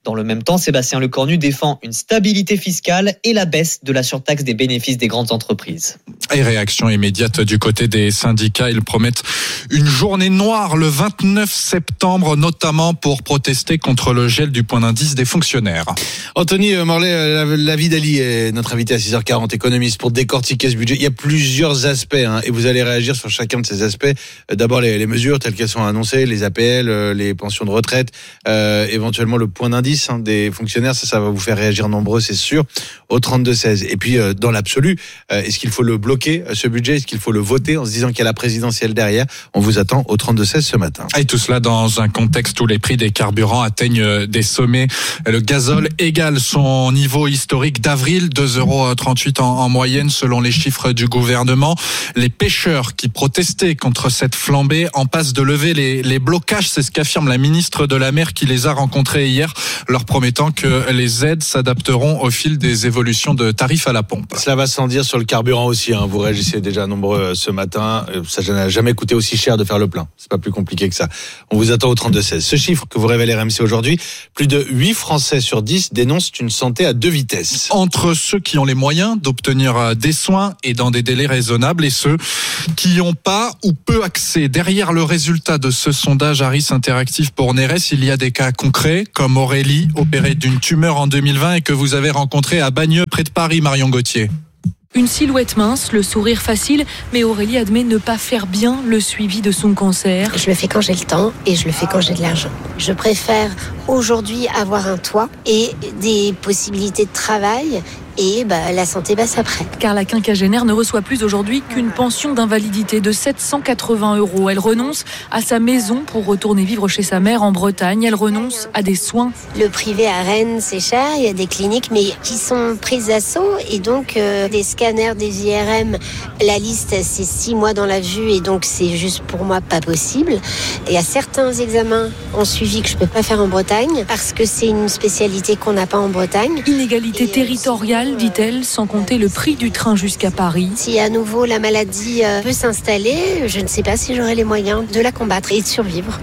Dans le même temps, Sébastien Lecornu défend une stabilité fiscale et la baisse de la surtaxe des bénéfices des grandes entreprises. Et réaction immédiate du côté des syndicats. Ils promettent une journée noire le 29 septembre, notamment pour protester contre le gel du point d'indice des fonctionnaires. Anthony Morlet, l'avis d'Ali est notre invité à 6h40, économiste, pour décortiquer ce budget. Il y a plusieurs aspects et vous allez réagir sur chacun de ces aspects. D'abord les mesures telles qu'elles sont annoncées, les APL, les pensions de retraite, éventuellement le point d'indice des fonctionnaires, ça va vous faire réagir nombreux, c'est sûr, au 32-16. Et puis, dans l'absolu, est-ce qu'il faut le bloquer, ce budget? Est-ce qu'il faut le voter en se disant qu'il y a la présidentielle derrière? On vous attend au 32-16 ce matin. Et tout cela dans un contexte où les prix des carburants atteignent des sommets. Le gazole égale son niveau historique d'avril, 2,38 € en moyenne selon les chiffres du gouvernement. Les pêcheurs qui protestaient contre cette flambée en passent de lever les blocages, c'est ce qu'affirme la ministre de la Mer qui les a rencontrés hier, leur promettant que les aides s'adapteront au fil des évolutions de tarifs à la pompe. Cela va sans dire sur le carburant aussi. Vous réagissez déjà nombreux ce matin. Ça n'a jamais coûté aussi cher de faire le plein. C'est pas plus compliqué que ça. On vous attend au 32-16. Ce chiffre que vous révélez RMC aujourd'hui, plus de 8 Français sur 10 dénoncent une santé à 2 vitesses. Entre ceux qui ont les moyens d'obtenir des soins et dans des délais raisonnables et ceux qui n'ont pas ou peu accès. Derrière le résultat de ce sondage Harris Interactive pour Neres, il y a des cas concrets comme Aurélie, opérée d'une tumeur en 2020 et que vous avez rencontrée à Bagneux, près de Paris, Marion Gauthier. Une silhouette mince, le sourire facile, mais Aurélie admet ne pas faire bien le suivi de son cancer. Je le fais quand j'ai le temps et je le fais quand j'ai de l'argent. Je préfère aujourd'hui avoir un toit et des possibilités de travail et la santé basse après. Car la quinquagénaire ne reçoit plus aujourd'hui qu'une pension d'invalidité de 780 €. Elle renonce à sa maison pour retourner vivre chez sa mère en Bretagne. Elle renonce à des soins. Le privé à Rennes, c'est cher. Il y a des cliniques mais qui sont prises d'assaut et donc des scanners, des IRM, la liste c'est 6 mois dans la vue et donc c'est juste pour moi pas possible. Et il y a certains examens en suivi que je peux pas faire en Bretagne parce que c'est une spécialité qu'on n'a pas en Bretagne. Inégalité territoriale, dit-elle, sans compter le prix du train jusqu'à Paris. Si à nouveau la maladie peut s'installer, je ne sais pas si j'aurai les moyens de la combattre et de survivre.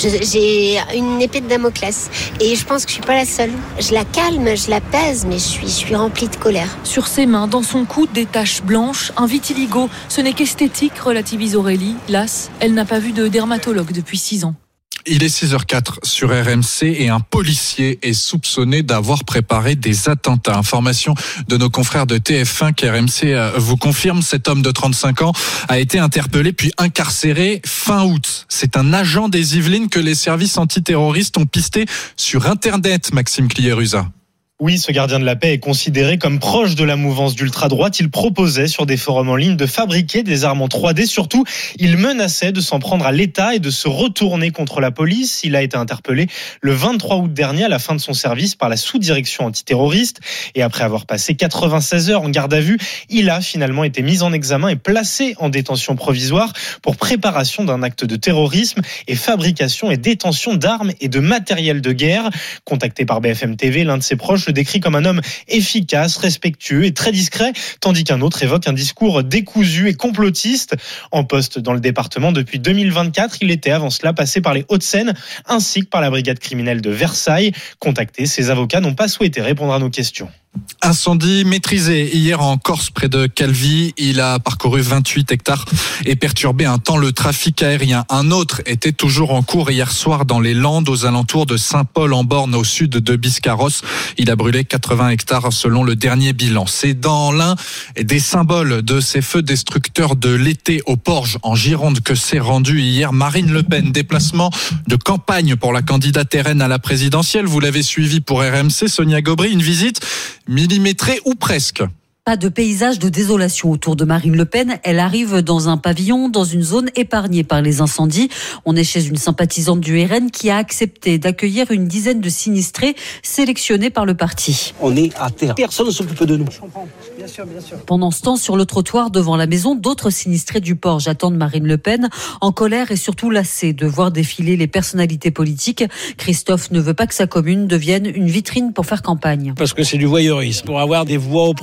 J'ai une épée de Damoclès et je pense que je suis pas la seule. Je la calme, je la pèse, mais je suis remplie de colère. Sur ses mains, dans son cou, des taches blanches, un vitiligo. Ce n'est qu'esthétique, relativise Aurélie. Las, elle n'a pas vu de dermatologue depuis 6 ans. Il est 6h04 sur RMC et un policier est soupçonné d'avoir préparé des attentats. Information de nos confrères de TF1 qu'RMC vous confirme. Cet homme de 35 ans a été interpellé puis incarcéré fin août. C'est un agent des Yvelines que les services antiterroristes ont pisté sur Internet, Maxime Cliérusa. Oui, ce gardien de la paix est considéré comme proche de la mouvance d'ultra-droite. Il proposait sur des forums en ligne de fabriquer des armes en 3D. Surtout, il menaçait de s'en prendre à l'État et de se retourner contre la police. Il a été interpellé le 23 août dernier à la fin de son service par la sous-direction antiterroriste. Et après avoir passé 96 heures en garde à vue, il a finalement été mis en examen et placé en détention provisoire pour préparation d'un acte de terrorisme et fabrication et détention d'armes et de matériel de guerre. Contacté par BFM TV, l'un de ses proches le décrit comme un homme efficace, respectueux et très discret, tandis qu'un autre évoque un discours décousu et complotiste. En poste dans le département depuis 2024, il était avant cela passé par les Hauts-de-Seine ainsi que par la brigade criminelle de Versailles. Contactés, ses avocats n'ont pas souhaité répondre à nos questions. Incendie maîtrisé hier en Corse près de Calvi. Il a parcouru 28 hectares et perturbé un temps le trafic aérien. Un autre était toujours en cours hier soir dans les Landes aux alentours de Saint-Paul-en-Born au sud de Biscarrosse. Il a brûlé 80 hectares selon le dernier bilan. C'est dans l'un des symboles de ces feux destructeurs de l'été au Porge en Gironde que s'est rendue hier Marine Le Pen. Déplacement de campagne pour la candidate RN à la présidentielle. Vous l'avez suivi pour RMC, Sonia Gobry. Une visite millimétrée ou presque. Pas de paysage de désolation autour de Marine Le Pen. Elle arrive dans un pavillon, dans une zone épargnée par les incendies. On est chez une sympathisante du RN qui a accepté d'accueillir une dizaine de sinistrés sélectionnés par le parti. On est à terre. Personne ne s'occupe de nous. Je comprends. Bien sûr. Pendant ce temps, sur le trottoir devant la maison, d'autres sinistrés du Porge attendent Marine Le Pen, en colère et surtout lassés de voir défiler les personnalités politiques. Christophe ne veut pas que sa commune devienne une vitrine pour faire campagne. Parce que c'est du voyeurisme. Pour avoir des voix aux prochaines élections,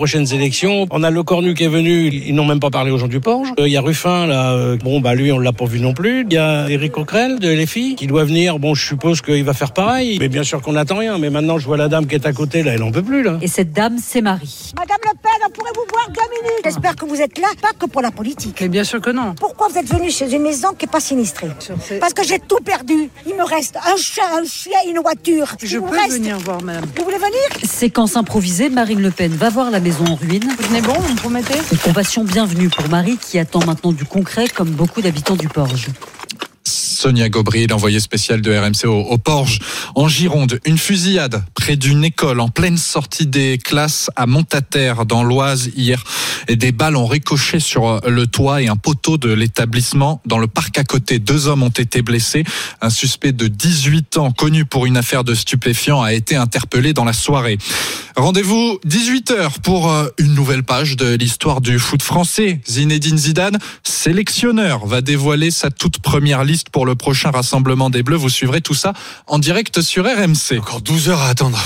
élections. On a Le Cornu qui est venu, ils n'ont même pas parlé aux gens du Porge. Il y a Ruffin, là, lui, on l'a pas vu non plus. Il y a Éric Coquerel de LFI qui doit venir. Bon, je suppose qu'il va faire pareil. Mais bien sûr qu'on n'attend rien. Mais maintenant, je vois la dame qui est à côté, là, elle en peut plus, là. Et cette dame, c'est Marie. Madame Le Pen, on pourrait vous voir 2 minutes. J'espère que vous êtes là, pas que pour la politique. Mais bien sûr que non. Pourquoi vous êtes venu chez une maison qui n'est pas sinistrée? Parce que j'ai tout perdu. Il me reste un chat, un chien et une voiture. Je peux venir voir, madame. Vous voulez venir? Séquence improvisée, Marine Le Pen va voir la maison en ruine. Vous venez bon, vous me promettez? Une compassion bienvenue pour Marie qui attend maintenant du concret comme beaucoup d'habitants du Porge. Sonia Gaubrier, l'envoyée spéciale de RMC au Porge, en Gironde. Une fusillade près d'une école en pleine sortie des classes à Montataire dans l'Oise hier. Et des balles ont ricoché sur le toit et un poteau de l'établissement. Dans le parc à côté, 2 hommes ont été blessés. Un suspect de 18 ans, connu pour une affaire de stupéfiants, a été interpellé dans la soirée. Rendez-vous 18h pour une nouvelle page de l'histoire du foot français. Zinedine Zidane, sélectionneur, va dévoiler sa toute première liste pour le prochain rassemblement des Bleus. Vous suivrez tout ça en direct sur RMC. Encore 12 heures à attendre.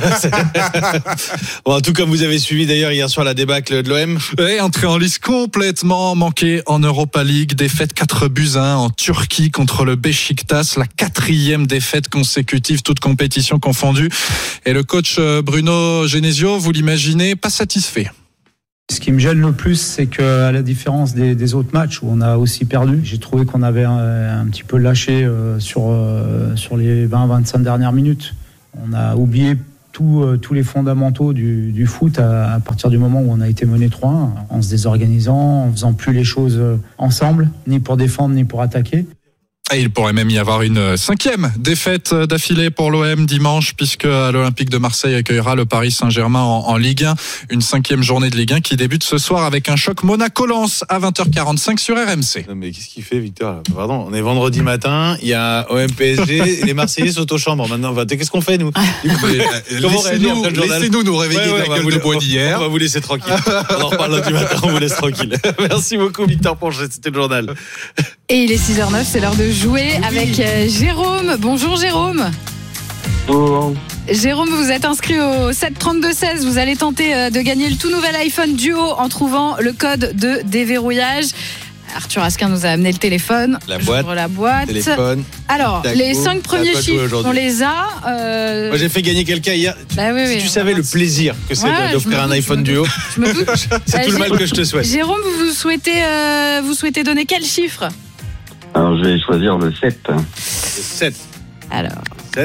Bon, tout comme vous avez suivi d'ailleurs hier soir la débâcle de l'OM. Et entrée en lice complètement manquée en Europa League. Défaite 4-1 en Turquie contre le Beşiktaş. La 4e défaite consécutive, toute compétition confondue. Et le coach Bruno Genesio, vous l'imaginez, pas satisfait. Ce qui me gêne le plus, c'est qu'à la différence des autres matchs où on a aussi perdu, j'ai trouvé qu'on avait un petit peu lâché sur les 20-25 dernières minutes. On a oublié tous les fondamentaux du foot à partir du moment où on a été mené 3-1, en se désorganisant, en faisant plus les choses ensemble, ni pour défendre, ni pour attaquer. Et il pourrait même y avoir une 5e défaite d'affilée pour l'OM dimanche, puisque l'Olympique de Marseille accueillera le Paris Saint-Germain en Ligue 1. Une 5e journée de Ligue 1 qui débute ce soir avec un choc Monaco-Lens à 20h45 sur RMC. Non mais qu'est-ce qu'il fait, Victor? Pardon, on est vendredi matin, il y a OM PSG, et les Marseillais sont aux chambres. Maintenant, qu'est-ce qu'on fait, nous? Laissez-nous nous réveiller de la gueule de bois d'hier. On va vous laisser tranquille. On en reparle lundi matin, on vous laisse tranquille. Merci beaucoup, Victor Ponget, c'était le journal. Et il est 6h09, c'est l'heure de jouer avec Jérôme. Bonjour Jérôme. Bonjour. Jérôme, vous êtes inscrit au 732-16. Vous allez tenter de gagner le tout nouvel iPhone Duo en trouvant le code de déverrouillage. Arthur Asquin nous a amené le téléphone. La boîte. Téléphone. Alors, les 5 premiers chiffres, on les a. Moi, j'ai fait gagner quelqu'un hier. Si tu savais le plaisir que c'est d'offrir un iPhone Duo, je me doute. C'est tout le mal que je te souhaite. Jérôme, vous souhaitez donner quel chiffre? Alors, je vais choisir le 7. Le 7. Alors. 7.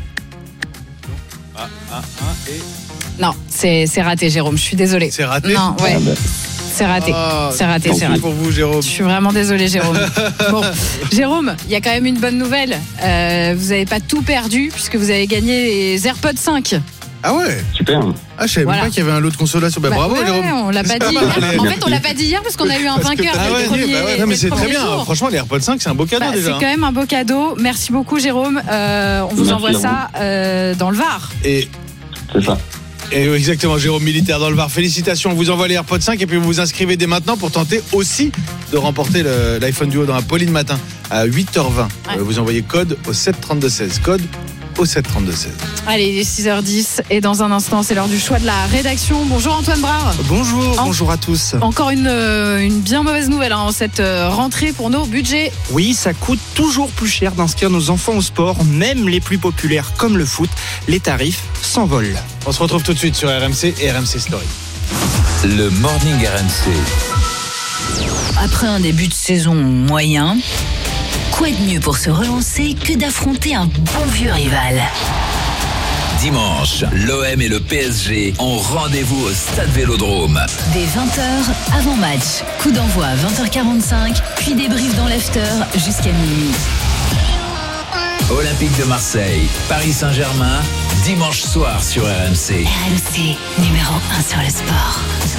Non, c'est raté, Jérôme. Je suis désolée. C'est raté? Non, ouais. C'est raté. C'est raté. Pour vous, Jérôme. Je suis vraiment désolée, Jérôme. Bon, Jérôme, il y a quand même une bonne nouvelle. Vous n'avez pas tout perdu puisque vous avez gagné les AirPods 5. Ah ouais. Super. Ah, je savais même pas qu'il y avait un lot de consolation. Bravo, Jérôme. On l'a pas dit hier. En fait, on l'a pas dit hier parce qu'on a eu un vainqueur. Non, mais c'est très bien. Franchement, les AirPods 5, c'est un beau cadeau déjà. C'est quand même un beau cadeau. Merci beaucoup, Jérôme. On vous envoie ça dans le Var. C'est ça. Et exactement, Jérôme, militaire dans le Var. Félicitations, on vous envoie les AirPods 5 et puis vous vous inscrivez dès maintenant pour tenter aussi de remporter l'iPhone Duo dans la Pauline Matin à 8h20. Vous envoyez code au 732-16. Code au 732-16. Allez, il est 6h10 et dans un instant, c'est l'heure du choix de la rédaction. Bonjour Antoine Brard. Bonjour à tous. Encore une bien mauvaise nouvelle en cette rentrée pour nos budgets. Oui, ça coûte toujours plus cher d'inscrire nos enfants au sport, même les plus populaires comme le foot. Les tarifs s'envolent. On se retrouve tout de suite sur RMC et RMC Story. Le Morning RMC. Après un début de saison moyen, quoi de mieux pour se relancer que d'affronter un bon vieux rival? Dimanche, l'OM et le PSG ont rendez-vous au Stade Vélodrome. Dès 20h, avant match, coup d'envoi à 20h45, puis débrief dans l'after jusqu'à minuit. Olympique de Marseille, Paris Saint-Germain, dimanche soir sur RMC. RMC, numéro 1 sur le sport.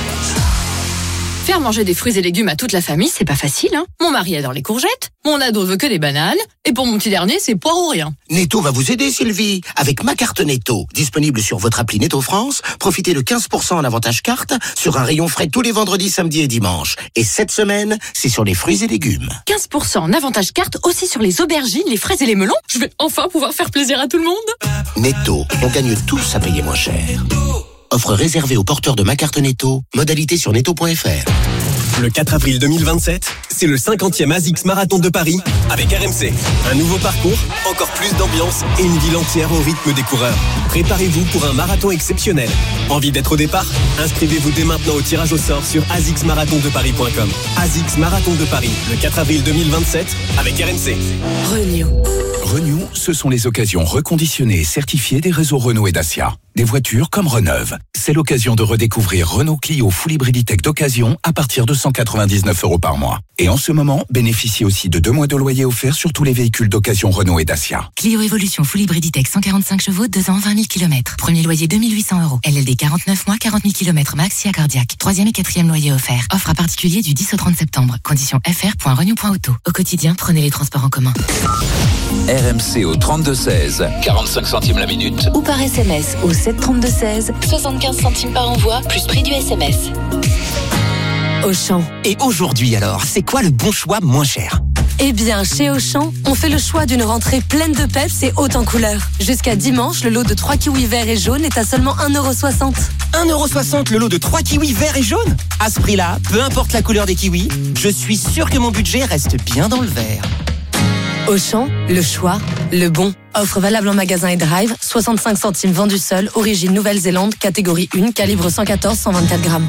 Faire manger des fruits et légumes à toute la famille, c'est pas facile, hein. Mon mari adore les courgettes, mon ado veut que des bananes, et pour mon petit dernier, c'est poire ou rien. Netto va vous aider, Sylvie, avec ma carte Netto. Disponible sur votre appli Netto France, profitez de 15% en avantage carte sur un rayon frais tous les vendredis, samedis et dimanches. Et cette semaine, c'est sur les fruits et légumes. 15% en avantage carte aussi sur les aubergines, les fraises et les melons. Je vais enfin pouvoir faire plaisir à tout le monde. Netto, on gagne tous à payer moins cher. Offre réservée aux porteurs de ma carte Netto. Modalité sur netto.fr. Le 4 avril 2027, c'est le 50e ASICS Marathon de Paris avec RMC. Un nouveau parcours, encore plus d'ambiance et une ville entière au rythme des coureurs. Préparez-vous pour un marathon exceptionnel. Envie d'être au départ ? Inscrivez-vous dès maintenant au tirage au sort sur asicsmarathondeparis.com. ASICS Marathon de Paris, le 4 avril 2027 avec RMC. Renew, ce sont les occasions reconditionnées et certifiées des réseaux Renault et Dacia. Des voitures comme Reneuve. C'est l'occasion de redécouvrir Renault Clio Full Hybriditech d'occasion à partir de 199 € par mois. Et en ce moment, bénéficiez aussi de 2 mois de loyer offert sur tous les véhicules d'occasion Renault et Dacia. Clio Evolution Full Hybriditech 145 chevaux, 2 ans, 20 000 km. Premier loyer 2 800 €. LLD 49 mois, 40 000 km max, SIA cardiaque. 3e et 4e loyer offert. Offre à particulier du 10 au 30 septembre. Conditions fr.renew.auto. Au quotidien, prenez les transports en commun. RMC au 32-16, 45 centimes la minute. Ou par SMS au 732-16, 75 centimes par envoi, plus prix du SMS. Auchan. Et aujourd'hui alors, c'est quoi le bon choix moins cher ? Eh bien, chez Auchan, on fait le choix d'une rentrée pleine de peps et haute en couleurs. Jusqu'à dimanche, le lot de 3 kiwis verts et jaunes est à seulement 1,60 €. 1,60 € le lot de 3 kiwis verts et jaunes ? À ce prix-là, peu importe la couleur des kiwis, je suis sûr que mon budget reste bien dans le vert. Auchan, le choix, le bon. Offre valable en magasin et drive, 65 centimes vendu seul, origine Nouvelle-Zélande, catégorie 1, calibre 114-124 grammes.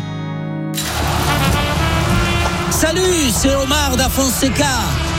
Salut, c'est Omar da Fonseca.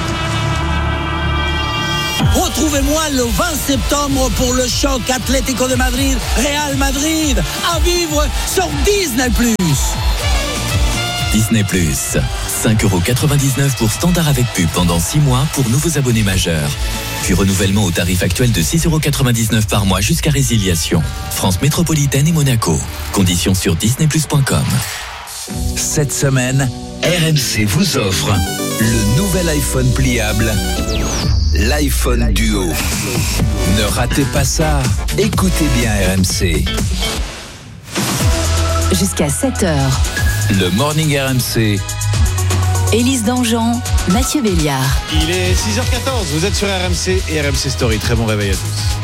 Retrouvez-moi le 20 septembre pour le choc Atlético de Madrid, Real Madrid, à vivre sur Disney+. Disney+, 5,99 € pour standard avec pub pendant 6 mois pour nouveaux abonnés majeurs. Puis renouvellement au tarif actuel de 6,99 € par mois jusqu'à résiliation. France métropolitaine et Monaco. Conditions sur disneyplus.com. Cette semaine, RMC vous offre le nouvel iPhone pliable, l'iPhone Duo. Ne ratez pas ça, écoutez bien RMC. Jusqu'à 7h. Le Morning RMC. Élise Dangean, Mathieu Béliard. Il est 6h14, vous êtes sur RMC et RMC Story. Très bon réveil à tous.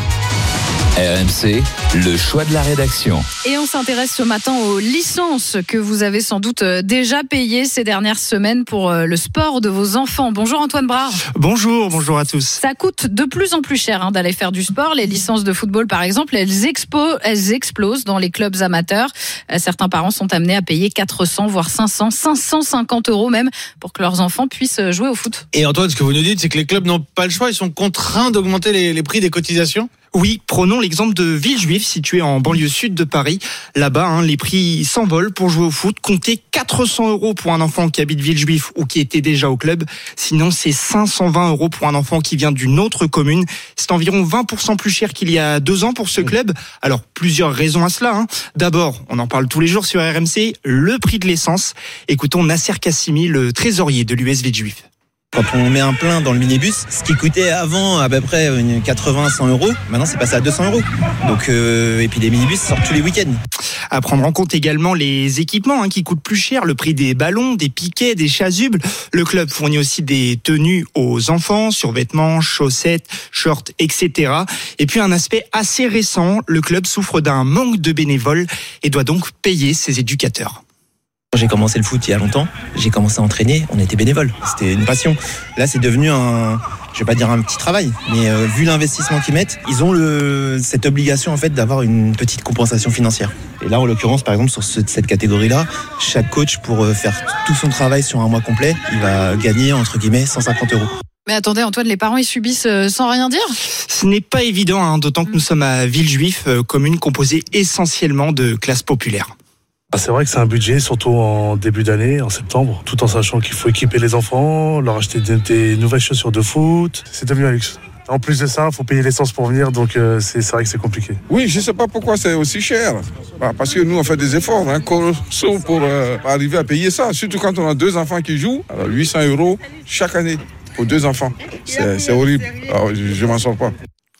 RMC, le choix de la rédaction. Et on s'intéresse ce matin aux licences que vous avez sans doute déjà payées ces dernières semaines pour le sport de vos enfants. Bonjour Antoine Brard. Bonjour à tous. Ça coûte de plus en plus cher d'aller faire du sport. Les licences de football par exemple, elles explosent dans les clubs amateurs. Certains parents sont amenés à payer 400 voire 500, 550 € même pour que leurs enfants puissent jouer au foot. Et Antoine, ce que vous nous dites, c'est que les clubs n'ont pas le choix, ils sont contraints d'augmenter les prix des cotisations ? Oui, prenons l'exemple de Villejuif, situé en banlieue sud de Paris. Là-bas, les prix s'envolent pour jouer au foot. Comptez 400 € pour un enfant qui habite Villejuif ou qui était déjà au club. Sinon, c'est 520 € pour un enfant qui vient d'une autre commune. C'est environ 20% plus cher qu'il y a 2 ans pour ce club. Alors, plusieurs raisons à cela. D'abord, on en parle tous les jours sur RMC, le prix de l'essence. Écoutons Nasser Kassimi, le trésorier de l'US Villejuif. Quand on met un plein dans le minibus, ce qui coûtait avant à peu près 80-100 €, maintenant c'est passé à 200 €. Donc, et puis les minibus sortent tous les week-ends. À prendre en compte également les équipements qui coûtent plus cher, le prix des ballons, des piquets, des chasubles. Le club fournit aussi des tenues aux enfants, survêtements, chaussettes, shorts, etc. Et puis un aspect assez récent, le club souffre d'un manque de bénévoles et doit donc payer ses éducateurs. J'ai commencé le foot il y a longtemps, j'ai commencé à entraîner, on était bénévoles, c'était une passion. Là c'est devenu je vais pas dire un petit travail, mais vu l'investissement qu'ils mettent, ils ont cette obligation en fait d'avoir une petite compensation financière. Et là en l'occurrence par exemple sur cette catégorie-là, chaque coach pour faire tout son travail sur un mois complet, il va gagner entre guillemets 150 €. Mais attendez Antoine, les parents ils subissent sans rien dire ? Ce n'est pas évident, d'autant que nous sommes à Villejuif, commune composée essentiellement de classes populaires. C'est vrai que c'est un budget, surtout en début d'année, en septembre, tout en sachant qu'il faut équiper les enfants, leur acheter des nouvelles chaussures de foot. C'est devenu un luxe. En plus de ça, il faut payer l'essence pour venir, donc c'est vrai que c'est compliqué. Oui, je ne sais pas pourquoi c'est aussi cher. Parce que nous, on fait des efforts pour arriver à payer ça. Surtout quand on a 2 enfants qui jouent, alors 800 € chaque année pour 2 enfants. C'est horrible. Alors, je ne m'en sors pas.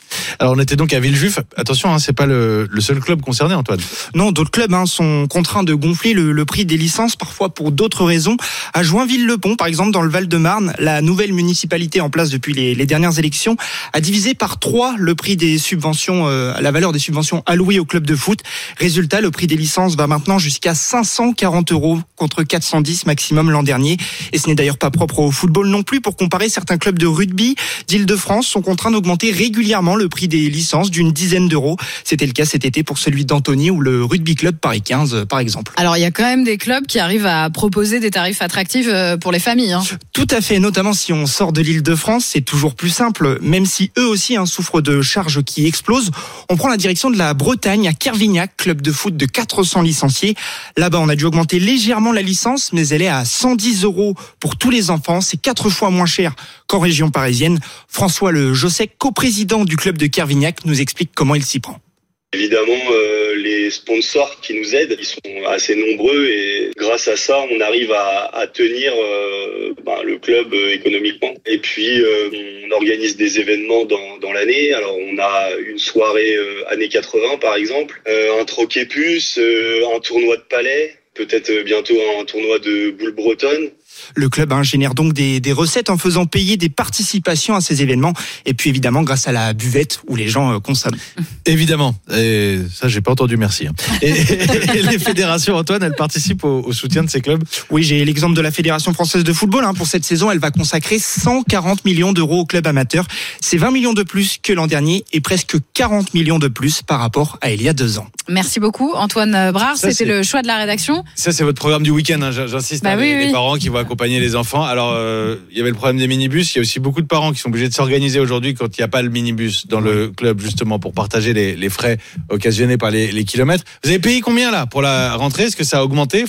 Alors on était donc à Villejuif. Attention, c'est pas le seul club concerné, Antoine. Non, d'autres clubs sont contraints de gonfler le prix des licences, parfois pour d'autres raisons. À Joinville-le-Pont, par exemple, dans le Val-de-Marne, la nouvelle municipalité en place depuis les dernières élections a divisé par 3 le prix des subventions, la valeur des subventions allouées au club de foot. Résultat, le prix des licences va maintenant jusqu'à 540 € contre 410 maximum l'an dernier. Et ce n'est d'ailleurs pas propre au football non plus. Pour comparer, certains clubs de rugby d'Île-de-France sont contraints d'augmenter régulièrement le prix des licences d'une dizaine d'euros. C'était le cas cet été pour celui d'Antony ou le Rugby Club Paris 15, par exemple. Alors, il y a quand même des clubs qui arrivent à proposer des tarifs attractifs pour les familles. Tout à fait, notamment si on sort de l'Île-de-France, c'est toujours plus simple, même si eux aussi souffrent de charges qui explosent. On prend la direction de la Bretagne à Kervignac, club de foot de 400 licenciés. Là-bas, on a dû augmenter légèrement la licence, mais elle est à 110 € pour tous les enfants. C'est 4 fois moins cher qu'en région parisienne. François Le Jossec, coprésident du club de Kervignac, nous explique comment il s'y prend. Évidemment, les sponsors qui nous aident, ils sont assez nombreux et grâce à ça, on arrive à tenir le club économiquement. Et puis, on organise des événements dans l'année. Alors, on a une soirée années 80, par exemple, un troquet puce, un tournoi de palais, peut-être bientôt un tournoi de boules bretonnes. Le club génère donc des recettes en faisant payer des participations à ces événements. Et puis évidemment grâce à la buvette où les gens consomment. Évidemment. Et ça, j'ai pas entendu, merci. Et les fédérations, Antoine, elles participent au soutien de ces clubs? Oui, j'ai l'exemple de la Fédération française de football. Pour cette saison, elle va consacrer 140 millions € au club amateur. C'est 20 millions de plus que l'an dernier et presque 40 millions de plus par rapport à il y a 2 ans. Merci beaucoup, Antoine Brard. C'était le choix de la rédaction. Ça, c'est votre programme du week-end, j'insiste. Les parents qui vont accompagner les enfants. Alors, il y avait le problème des minibus. Il y a aussi beaucoup de parents qui sont obligés de s'organiser aujourd'hui quand il n'y a pas le minibus dans le club, justement, pour partager les frais occasionnés par les kilomètres. Vous avez payé combien, là, pour la rentrée? Est-ce que ça a augmenté?